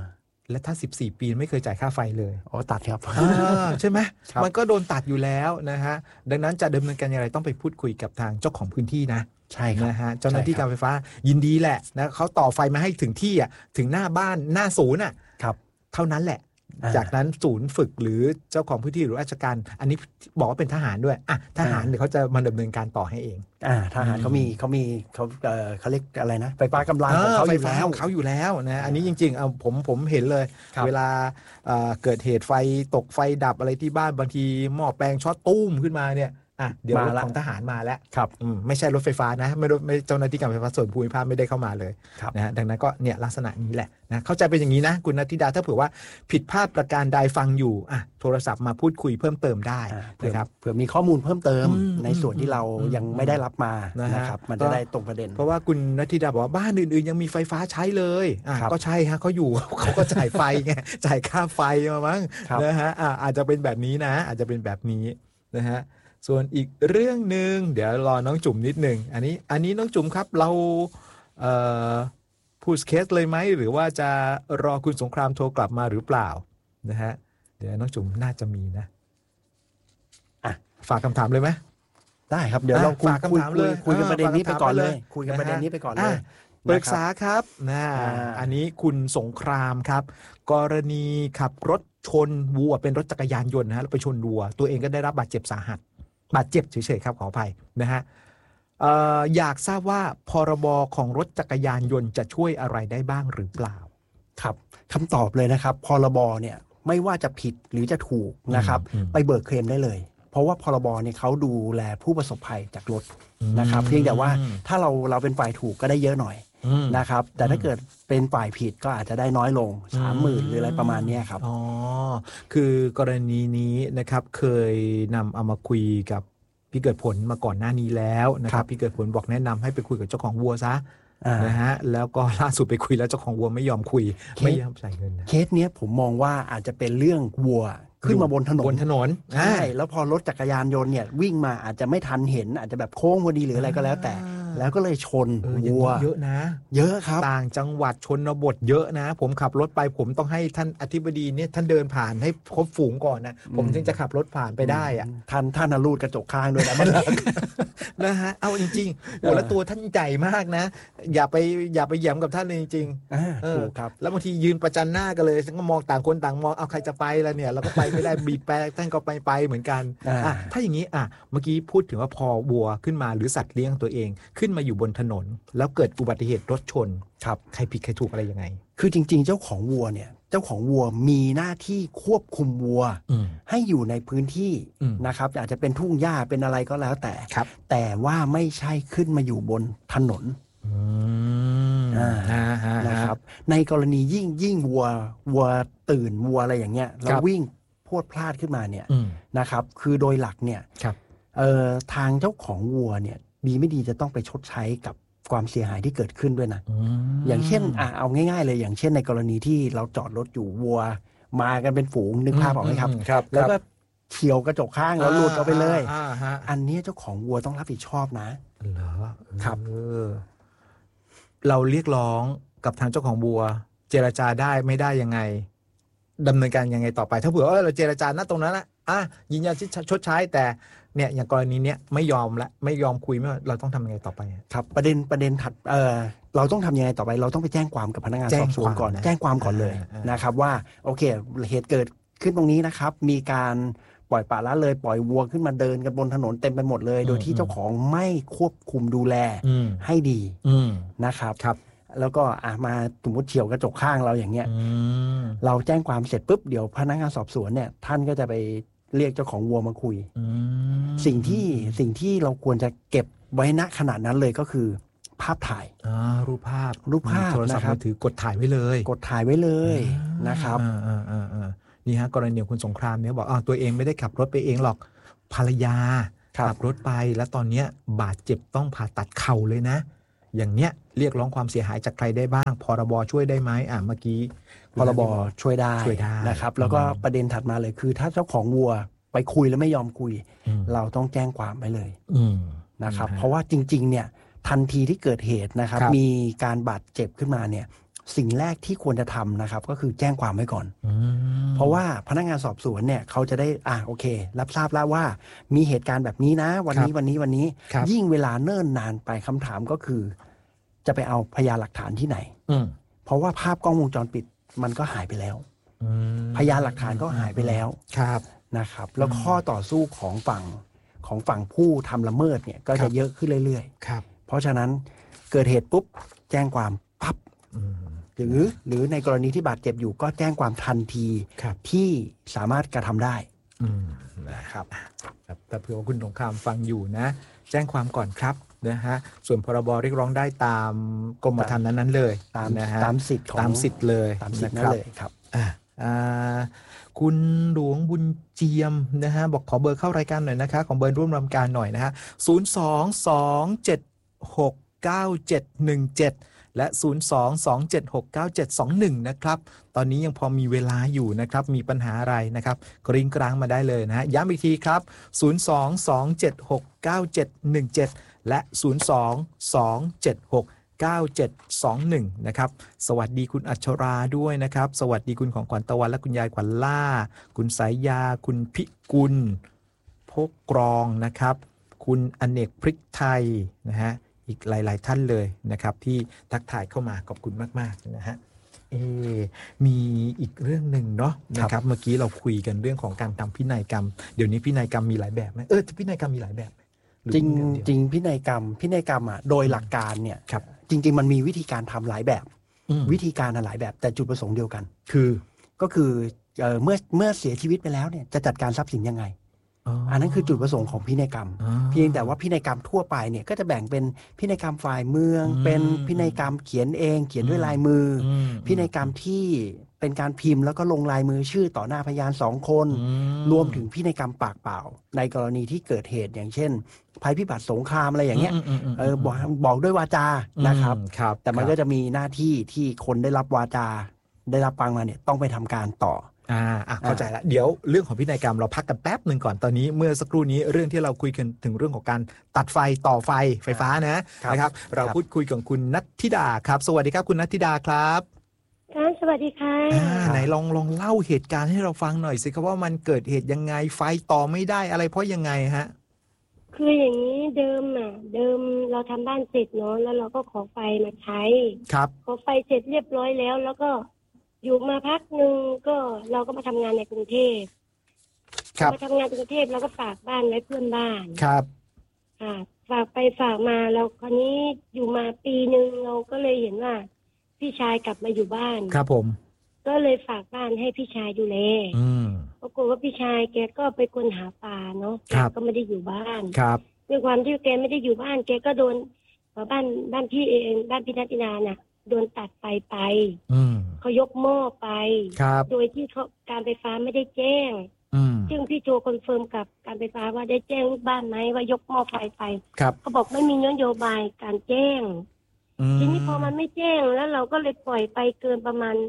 และถ้า14 ปีไม่เคยจ่ายค่าไฟเลยอ๋อตัดครับใช่ไหมมันก็โดนตัดอยู่แล้วนะฮะดังนั้นจะดำเนินการอย่างไรต้องไปพูดคุยกับทางเจ้าของพื้นที่นะใช่ครับนะฮะเจ้าหน้าที่การไฟฟ้ายินดีแหละนะเขาต่อไฟมาให้ถึงที่ถึงหน้าบ้านหน้าศูนย์ครับเท่านั้นแหละจากนั้นศูนย์ฝึกหรือเจ้าของพื้นที่หรือราชการอันนี้บอกว่าเป็นทหารด้วยทหารเดี๋ยวเขาจะมาดำเนินการต่อให้เองทหารเขาเรียกอะไรนะไฟฟ้ากำลังของเขาอยู่แล้วนะอันนี้จริงๆผมเห็นเลยเวลาเกิดเหตุไฟตกไฟดับอะไรที่บ้านบางทีหม้อแปลงช็อตตุ้มขึ้นมาเนี่ยเดี๋ยวรถของทหารมาแล้วครับไม่ใช่รถไฟฟ้านะไม่เจ้าหน้าที่การไฟฟ้าส่วนภูมิภาคไม่ได้เข้ามาเลยนะดังนั้นก็เนี่ยลักษณะนี้แหละนะเข้าใจเป็นอย่างนี้นะคุณณัฐธิดาถ้าเผื่อว่าผิดพลาดประการใดฟังอยู่โทรศัพท์มาพูดคุยเพิ่มเติมได้นะครับเผื่อมีข้อมูลเพิ่มเติมในส่วนที่เรายังไม่ได้รับมานะครับมันจะได้ตรงประเด็นเพราะว่าคุณณัฐธิดาบอกว่าบ้านอื่นๆยังมีไฟฟ้าใช้เลยก็ใช่ฮะเขาอยู่เขาก็จ่ายไฟไงจ่ายค่าไฟมามั้งนะฮะอาจจะเป็นแบบนี้นะอาจจะเป็นแบบนี้นะฮะส่วนอีกเรื่องหนึ่งเดี๋ยวรอน้องจุ๋มนิดหนึ่งอันนี้น้องจุ๋มครับเราพูดเคสเลยไหมหรือว่าจะรอคุณสงครามโทรกลับมาหรือเปล่านะฮะเดี๋ยวน้องจุ๋มน่าจะมีนะฝากคำถามเลยไหมได้ครับเดี๋ยวเราฝากคำถามเลยคุยกันประเด็นนี้ไปก่อนเลยคุยกันประเด็นนี้ไปก่อนเลยปรึกษาครับอันนี้คุณสงครามครับกรณีขับรถชนวัวเป็นรถจักรยานยนต์นะฮะแล้วไปชนวัวตัวเองก็ได้รับบาดเจ็บสาหัสบาดเจ็บเฉยๆครับขออภัยนะฮะอยากทราบว่าพรบของรถจักรยานยนต์จะช่วยอะไรได้บ้างหรือเปล่าครับคำตอบเลยนะครับพรบเนี่ยไม่ว่าจะผิดหรือจะถูกนะครับไปเบิกเคลมได้เลยเพราะว่าพรบเนี่ยเขาดูแลผู้ประสบภัยจากรถนะครับเพียงแต่ว่าถ้าเราเป็นฝ่ายถูกก็ได้เยอะหน่อยนะครับแต่ถ้าเกิดเป็นฝ่ายผิดก็อาจจะได้น้อยลง 30,000 หรืออะไรประมาณนี้ครับคือกรณีนี้นะครับเคยนำเอามาคุยกับพี่เกิดผลมาก่อนหน้านี้แล้วนะครับพี่เกิดผลบอกแนะนำให้ไปคุยกับเจ้าของวัวซะนะฮะแล้วก็ล่าสุดไปคุยแล้วเจ้าของวัวไม่ยอมคุยไม่ยอมจ่ายเงินเคสนี้ผมมองว่าอาจจะเป็นเรื่องวัวขึ้นมาบนถนนใช่แล้วพอรถจักรยานยนต์เนี่ยวิ่งมาอาจจะไม่ทันเห็นอาจจะแบบโค้งพอดีหรืออะไรก็แล้วแต่แล้วก็เลยชนวัวเยอะนะเยอะครับต่างจังหวัดชนบทเยอะนะผมขับรถไปผมต้องให้ท่านอธิบดีเนี่ยท่านเดินผ่านให้ครบฝูงก่อนนะผมถึงจะขับรถผ่านไปได้ท่านรูดกระจกข้างด้วยนะนะฮะเอาจริงๆโอ้แล้วตัวท่านใหญ่มากนะอย่าไปแย้มกับท่านเลยจริงๆครับแล้วบางทียืนประจันหน้ากันเลยก็มองต่างคนต่างมองเอาใครจะไปแล้วเนี่ยเราก็ไปไม่ได้บีบแปรท่านก็ไปเหมือนกันถ้าอย่างนี้เมื่อกี้พูดถึงว่าพอวัวขึ้นมาหรือสัตว์เลี้ยงตัวเองขึ้นมาอยู่บนถนนแล้วเกิดอุบัติเหตุรถชนครับใครผิดใครถูกอะไรยังไงคือจริงๆเจ้าของวัวเนี่ยเจ้าของวัวมีหน้าที่ควบคุมวัวให้อยู่ในพื้นที่นะครับอาจจะเป็นทุ่งหญ้าเป็นอะไรก็แล้วแต่ว่าไม่ใช่ขึ้นมาอยู่บนถนนนะครับในกรณียิ่งวัวตื่นวัวอะไรอย่างเงี้ยแล้ววิ่งพรวดพลาดขึ้นมาเนี่ยนะครับคือโดยหลักเนี่ยทางเจ้าของวัวเนี่ยดีไม่ดีจะต้องไปชดใช้กับความเสียหายที่เกิดขึ้นด้วยนะอย่างเช่นเอาง่ายๆเลยอย่างเช่นในกรณีที่เราจอดรถอยู่วัวมากันเป็นฝูงนึกภาพออกไหมครับแล้วก็เฉี่ยวกระจกข้างแล้วหลุดเอาไปเลยอันนี้เจ้าของวัวต้องรับผิดชอบนะเหรอครับเราเรียกร้องกับทางเจ้าของวัวเจรจาได้ไม่ได้ยังไงดำเนินการยังไงต่อไปถ้าเผื่อว่าเราเจรจาณตรงนั้นนะยืนยันชดใช้แต่เนี่ยอย่างกรณีเนี้ยไม่ยอมคุยไม่เราต้องทำยังไงต่อไปครับประเด็นถัดเราต้องทำยังไงต่อไปเราต้องไปแจ้งความกับพนักงานสอบสวนก่อนแจ้งความก่อนเลยนะครับว่าโอเคเหตุเกิดขึ้นตรงนี้นะครับมีการปล่อยปละละเลยปล่อยวัวขึ้นมาเดินกันบนถนนเต็มไปหมดเลยโดยที่เจ้าของไม่ควบคุมดูแลให้ดีนะครับแล้วก็มาสมมติเฉี่ยวกระจกข้างเราอย่างเงี้ยเราแจ้งความเสร็จปุ๊บเดี๋ยวพนักงานสอบสวนเนี่ยท่านก็จะไปเรียกเจ้าของวัวมาคุยสิ่งที่เราควรจะเก็บไว้ณขณะนั้นเลยก็คือภาพถ่ายรูปภาพโทรศัพท์มือถือกดถ่ายไว้เลยนะครับนี่ฮะกรณีของคุณสงครามเนี่ยบอกตัวเองไม่ได้ขับรถไปเองหรอกภรรยาขับรถไปแล้วตอนนี้บาดเจ็บต้องผ่าตัดเข่าเลยนะอย่างเนี้ยเรียกร้องความเสียหายจากใครได้บ้างพรบช่วยได้ไหมเมื่อกี้พรบช่วยได้นะครับแล้วก็ประเด็นถัดมาเลยคือถ้าเจ้าของวัวไปคุยแล้วไม่ยอมคุยเราต้องแจ้งความไปเลยนะครับเพราะว่าจริงๆเนี่ยทันทีที่เกิดเหตุนะครับมีการบาดเจ็บขึ้นมาเนี่ยสิ่งแรกที่ควรจะทำนะครับก็คือแจ้งความไว้ก่อนเพราะว่าพนักงานสอบสวนเนี่ยเขาจะได้โอเรับทราบแล้วว่ามีเหตุการณ์แบบนี้นะวันนี้ยิ่งเวลาเนิ่นนานไปคำถามก็คือจะไปเอาพยานหลักฐานที่ไหนเพราะว่าภาพกล้องวงจรปิดมันก็หายไปแล้วพยานหลักฐานก็หายไปแล้วนะครับแล้วข้อต่อสู้ของฝั่งผู้ทำละเมิดเนี่ยก็จะเยอะขึ้นเรื่อยๆเพราะฉะนั้นเกิดเหตุปุ๊บแจ้งความปั๊บหรือในกรณีที่บาดเจ็บอยู่ก็แจ้งความทันทีที่สามารถกระทำได้นะครับแต่เผื่อว่าคุณสงครามฟังอยู่นะแจ้งความก่อนครับนะฮะส่วนพรบเรียกร้องได้ตามกรมธรรม์นั้นๆเลยนะฮะตามสิทธิ์เลยนะครับคุณหลวงบุญเจียมนะฮะบอกขอเบอร์เข้ารายการหน่อยนะคะของเบอร์ร่วมรายการหน่อยนะฮะ022769717และ022769721นะครับตอนนี้ยังพอมีเวลาอยู่นะครับมีปัญหาอะไรนะครับกริ้งกลางมาได้เลยนะฮะย้ำอีกทีครับ022769717และ022769721นะครับสวัสดีคุณอัชราด้วยนะครับสวัสดีคุณของขวัญตะวันและคุณยายขวัญล่าคุณสายยาคุณพิกุลพกกรองนะครับคุณอเนกพริกไทยนะฮะอีกหลายๆท่านเลยนะครับที่ทักทายเข้ามาขอบคุณมากๆนะฮะมีอีกเรื่องหนึ่งเนาะนะครับเมื่อกี้เราคุยกันเรื่องของการทำพินัยกรรมเดี๋ยวนี้พินัยกรรมมีหลายแบบไหมพินัยกรรมมีหลายแบบจริงพินัยกรรมโดยหลักการเนี่ยจริงๆมันมีวิธีการทำหลายแบบวิธีการหลายแบบแต่จุดประสงค์เดียวกันก็คือเมื่อเสียชีวิตไปแล้วเนี่ยจะจัดการทรัพย์สินยังไงอันนั้นคือจุดประสงค์ของพินัยกรรมเพียงแต่ว่าพินัยกรรมทั่วไปเนี่ยก็จะแบ่งเป็นพินัยกรรมฝ่ายเมืองเป็นพินัยกรรมเขียนเองเขียนด้วยลายมือพินัยกรรมที่เป็นการพิมพ์แล้วก็ลงลายมือชื่อต่อหน้าพยาน2 คนรวมถึงพินัยกรรมปากเปล่าในกรณีที่เกิดเหตุอย่างเช่นภัยพิบัติสงครามอะไรอย่างเงี้ยบอกด้วยวาจานะครับแต่มันก็จะมีหน้าที่ที่คนได้รับวาจาได้รับฟังมาเนี่ยต้องไปทำการต่อเข้าใจแล้วเดี๋ยวเรื่องของพินัยกรรมเราพักกันแป๊บหนึ่งก่อนตอนนี้เมื่อสักครู่นี้เรื่องที่เราคุยกันถึงเรื่องของการตัดไฟต่อไฟฟ้านะครับเราพูดคุยกับคุณนัทธิดาครับสวัสดีครับคุณนัทธิดาครับสวัสดีค่ะไหนลองเล่าเหตุการณ์ให้เราฟังหน่อยสิครับว่ามันเกิดเหตุยังไงไฟต่อไม่ได้อะไรเพราะยังไงฮะคืออย่างนี้เดิมเราทำบ้านเสร็จเนาะแล้วเราก็ขอไฟมาใช้ครับขอไฟเสร็จเรียบร้อยแล้วก็อยู่มาพักหนึ่งก็เราก็มาทำงานในกรุงเทพมาทำงานกรุงเทพแล้วก็ฝากบ้านไว้เพื่อนบ้านครับฝากไปฝากมาแล้วคราวนี้อยู่มาปีนึงเราก็เลยเห็นว่าพี่ชายกลับมาอยู่บ้านครับผมก็เลยฝากบ้านให้พี่ชายดูแลปรากฏว่าพี่ชายแกก็ไปคนหาปลาเนาะแกก็ไม่ได้อยู่บ้านด้วยความที่แกไม่ได้อยู่บ้านแกก็โดนบ้านพี่เองบ้านพี่นัทธิดาน่ะโดนตัดไฟไปเขายกหม้อไปโดยที่การไฟฟ้าไม่ได้แจ้งซึ่งพี่โจคอนเฟิร์มกับการไฟฟ้าว่าได้แจ้งลูกบ้านไหมว่ายกหม้อไฟไปเขาบอกไม่มีนโยบายการแจ้งทีนี้พอมันไม่แจ้งแล้วเราก็เลยปล่อยไปเกินประมาณ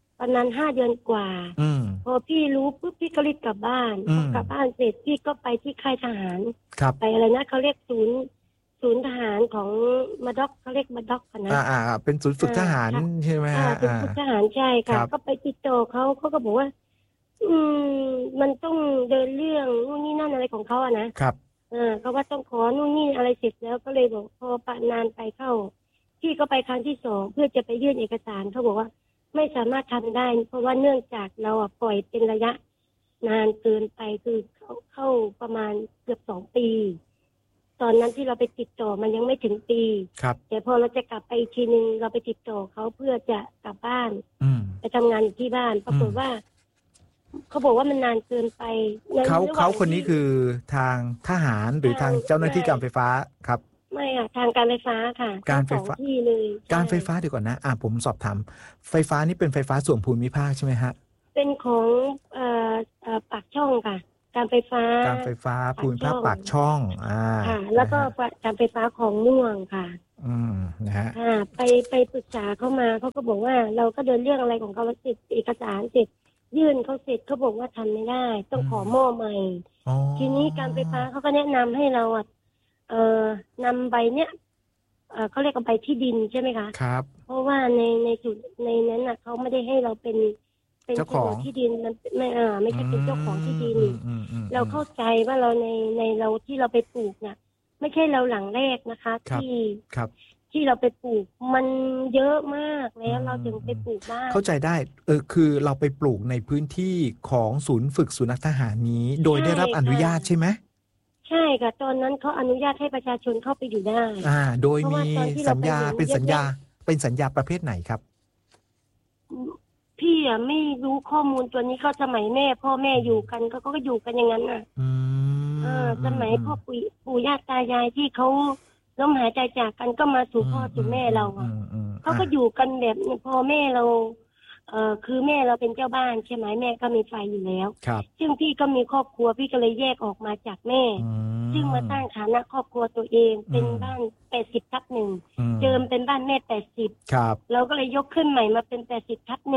5 เดือนกว่าพอพี่รู้ปุ๊บพี่ก็รีบกลับบ้านกลับบ้านเสร็จพี่ก็ไปที่ค่ายทหารไปอะไรนะเขาเรียกศูนย์ทหารของมาด็อกเขาเรียกมาด็อกนะเป็นศูนย์ฝึกทหารใช่ไหมฮะศูนย์ฝึกทหารใช่ค่ะก็ไปติดต่อเขาก็บอกว่ามันต้องเดินเรื่องนู่นนี่นั่นอะไรของเขาอะนะครับเขาว่าต้องขอนู่นนี่อะไรเสร็จแล้วก็เลยบอกพอปะนานไปเข้าพี่ก็ไปครั้งที่ 2เพื่อจะไปยื่นเอกสารเขาบอกว่าไม่สามารถทำได้เพราะว่าเนื่องจากเราปล่อยเป็นระยะนานเกินไปคือเข้าประมาณเกือบ2 ปีตอนนั้นที่เราไปติดต่อมันยังไม่ถึงปีแต่พอเราจะกลับไปอีกทีนึงเราไปติดต่อเขาเพื่อจะกลับบ้านไปทำงานอยู่ที่บ้านปรากฏว่าเขาบอกว่ามันนานเกินไปเขาคนนี้คือทางทหารหรือทางเจ้าหน้าที่การไฟฟ้าครับไม่ค่ะทางการไฟฟ้าค่ะการไฟฟ้าที่เลยการไฟฟ้าเดี๋ยวก่อนนะผมสอบถามไฟฟ้านี่เป็นไฟฟ้าส่วนภูมิภาคใช่ไหมฮะเป็นของปากช่องค่ะการไฟฟ้าภูมิภาคปากช่องค่ะแล้วก็การไฟฟ้าของม่วงค่ะนะฮะไปปรึกษาเขามาเขาก็บอกว่าเราก็เดินเรื่องอะไรของเขาเสร็จเอกสารเสร็จยื่นเขาเสร็จเขาบอกว่าทำไม่ได้ต้องขอหม้อใหม่ทีนี้การไฟฟ้าเขาก็แนะนำให้เรานำใบเนี้ยเขาเรียกว่าใบที่ดินใช่ไหมคะครับเพราะว่าในจุดในนั้นน่ะเขาไม่ได้ให้เราเป็นเจ้าของที่ดินมันไม่ใช่เป็นเจ้าของที่ดินเราเข้าใจว่าเราในเราที่เราไปปลูกเนี่ยไม่ใช่เราหลังแรกนะคะที่เราไปปลูกมันเยอะมากแล้วเราถึงไปปลูกบ้านเข้าใจได้คือเราไปปลูกในพื้นที่ของศูนย์ฝึกสุนัขทหารนี้โดยได้รับอนุญาตใช่ไหมใช่ค่ะตอนนั้นเขาอนุญาตให้ประชาชนเข้าไปอยู่ได้โดยมีสัญญาเป็นสัญญาประเภทไหนครับพี่ไม่รู้ข้อมูลตัวนี้เขาสมัยแม่พ่อแม่อยู่กันก็อยู่กันอย่างนั้นน่ะสมัยพ่อปู่ย่าตายายที่เขาล้มหายใจจากกันก็มาสู่พ่อสู่แม่เราเขาก็อยู่กันแบบพอแม่เราคือแม่เราเป็นเจ้าบ้านใช่ไหมแม่ก็มีไฟอยู่แล้วซึ่งพี่ก็มีครอบครัวพี่ก็เลยแยกออกมาจากแม่ซึ่งมาตั้งฐานะครอบครัวตัวเองเป็นบ้าน80/1เดิมเป็นบ้านแม่80 ครับเราก็เลยยกขึ้นใหม่มาเป็น80/1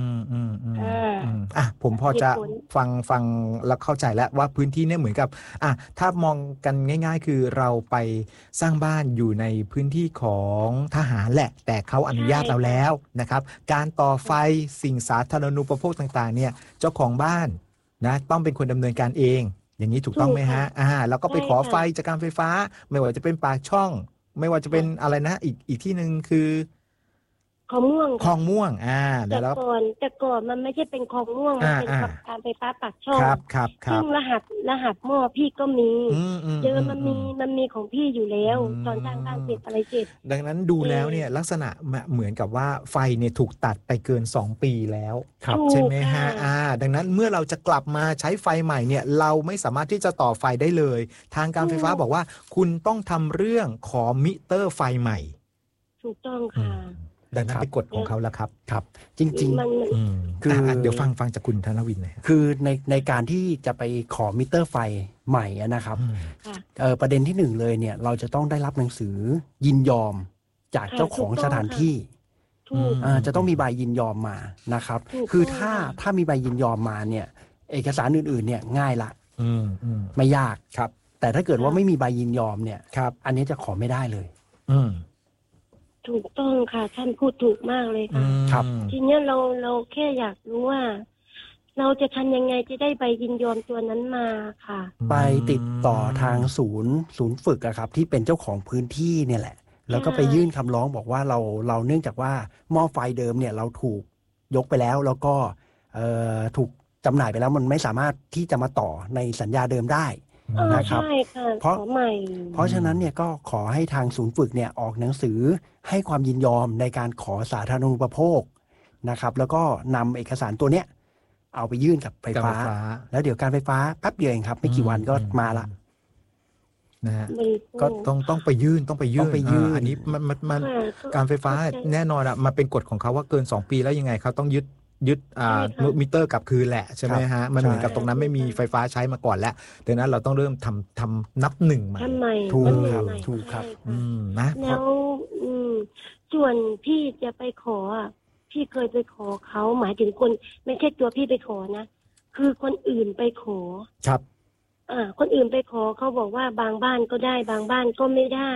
ผมพอจะฟังแล้วเข้าใจแล้วว่าพื้นที่เนี่ยเหมือนกับถ้ามองกันง่ายๆคือเราไปสร้างบ้านอยู่ในพื้นที่ของทหารแหละแต่เขาอนุญาตเราแล้วนะครับการต่อไฟสิ่งสาธารณูปโภคต่างๆเนี่ยเจ้าของบ้านนะต้องเป็นคนดำเนินการเองอย่างนี้ถูกต้องไหมฮะแล้วก็ไปขอไฟจากการไฟฟ้าไม่ว่าจะเป็นปากช่องไม่ว่าจะเป็นอะไรนะอีกที่นึงคือคลองม่วงแต่ก่อนมันไม่ใช่เป็นคลองม่วงมันเป็นการไฟฟ้าปากช่องซึ่งรหัสหม้อพี่ก็มีเดิมมันมีของพี่อยู่แล้วตอนสร้างบ้านเสร็จอะไรเสร็จดังนั้นดูแล้วเนี่ยลักษณะเหมือนกับว่าไฟเนี่ยถูกตัดไปเกิน2ปีแล้วใช่ไหมฮะดังนั้นเมื่อเราจะกลับมาใช้ไฟใหม่เนี่ยเราไม่สามารถที่จะต่อไฟได้เลยทางการไฟฟ้าบอกว่าคุณต้องทำเรื่องขอมิเตอร์ไฟใหม่ถูกต้องค่ะดังนั้นเป็นกฎของเขาแล้วครับจริงๆคือเดี๋ยวฟังจากคุณธนวินหน่อยคือในการที่จะไปขอมิเตอร์ไฟใหม่นะครับประเด็นที่หนึ่งเลยเนี่ยเราจะต้องได้รับหนังสือยินยอมจากเจ้าของสถานที่จะต้องมีใบยินยอมมานะครับคือถ้ามีใบยินยอมมาเนี่ยเอกสารอื่นๆเนี่ยง่ายละไม่ยากครับแต่ถ้าเกิดว่าไม่มีใบยินยอมเนี่ยอันนี้จะขอไม่ได้เลยถูกต้องค่ะท่านพูดถูกมากเลยค่ะครับทีนี้เราแค่อยากรู้ว่าเราจะทำยังไงจะได้ใบยินยอมตัวนั้นมาค่ะไปติดต่อทางศูนย์ฝึกอะครับที่เป็นเจ้าของพื้นที่เนี่ยแหละแล้วก็ไปยื่นคำร้องบอกว่าเราเนื่องจากว่าหม้อไฟเดิมเนี่ยเราถูกยกไปแล้วแล้วก็ถูกจำหน่ายไปแล้วมันไม่สามารถที่จะมาต่อในสัญญาเดิมได้นะครับเพราะฉะนั้นเนี่ยก็ขอให้ทางศูนย์ฝึกเนี่ยออกหนังสือให้ความยินยอมในการขอสาธารณูปโภคนะครับแล้วก็นำเอกสารตัวเนี้ยเอาไปยื่นกับไฟฟ้าแล้วเดี๋ยวการไฟฟ้าแป๊บเดียวเองครับไม่กี่วันก็มาละนะฮะก็ต้องไปยื่นอันนี้มันการไฟฟ้าแน่นอนมันเป็นกฎของเขาว่าเกิน2 ปีแล้วยังไงเขาต้องยึดมิเตอร์กลับคืนแหละใช่ไหมฮะมันเหมือนกับตรงนั้นไม่มีไฟฟ้าใช้มาก่อนแล้วดังนั้นเราต้องเริ่มทำนับหนึ่งใหม่ถูกครับนะแล้วส่วนพี่จะไปขอพี่เคยไปขอเขาหมายถึงคนไม่ใช่ตัวพี่ไปขอนะคือคนอื่นไปขอครับคนอื่นไปขอเขาบอกว่าบางบ้านก็ได้บางบ้านก็ไม่ได้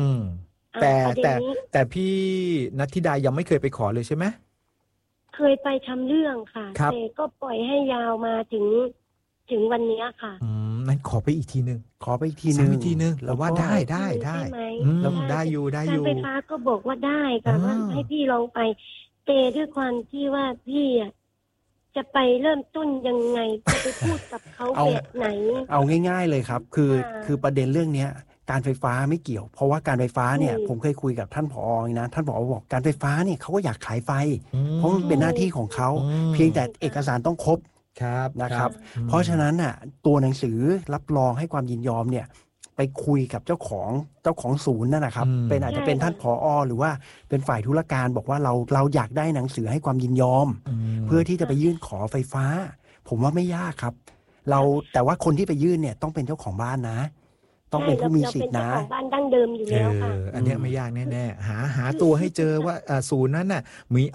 แต่พี่ณัฐธิดายังไม่เคยไปขอเลยใช่ไหมเคยไปทำเรื่องค่ะแต่ก็ปล่อยให้ยาวมาถึงวันนี้ค่ะนั้นขอไปอีกทีนึงแล้วว่าได้แล้วได้อยู่การไฟฟ้าก็บอกว่าได้ค่ะว่าให้พี่ลองไปแต่ด้วยความที่ว่าพี่จะไปเริ่มต้นยังไงจะไปพูดกับเขาแบบไหนเอาง่ายๆเลยครับคือประเด็นเรื่องนี้การไฟฟ้าไม่เกี่ยวเพราะว่าการไฟฟ้าเนี่ยผมเคยคุยกับท่านผอ.นะท่านผอ.บอกการไฟฟ้าเนี่ยเขาก็อยากขายไฟเพราะมันเป็นหน้าที่ของเขาเพียงแต่เอกสารต้องครบนะครับเพราะฉะนั้นน่ะตัวหนังสือรับรองให้ความยินยอมเนี่ยไปคุยกับเจ้าของศูนย์นั่นนะครับเป็นอาจจะเป็นท่านผอ.หรือว่าเป็นฝ่ายธุรการบอกว่าเราอยากได้หนังสือให้ความยินยอมเพื่อที่จะไปยื่นขอไฟฟ้าผมว่าไม่ยากครับแต่ว่าคนที่ไปยื่นเนี่ยต้องเป็นเจ้าของบ้านนะต้องเป็นผู้มีสิทธินะของบ้านดั้งเดิมอยู่แล้วค่ะอันนี้ไม่ยากแน่ๆหาตัวให้เจอว่าศูนย์นั้นน่ะมี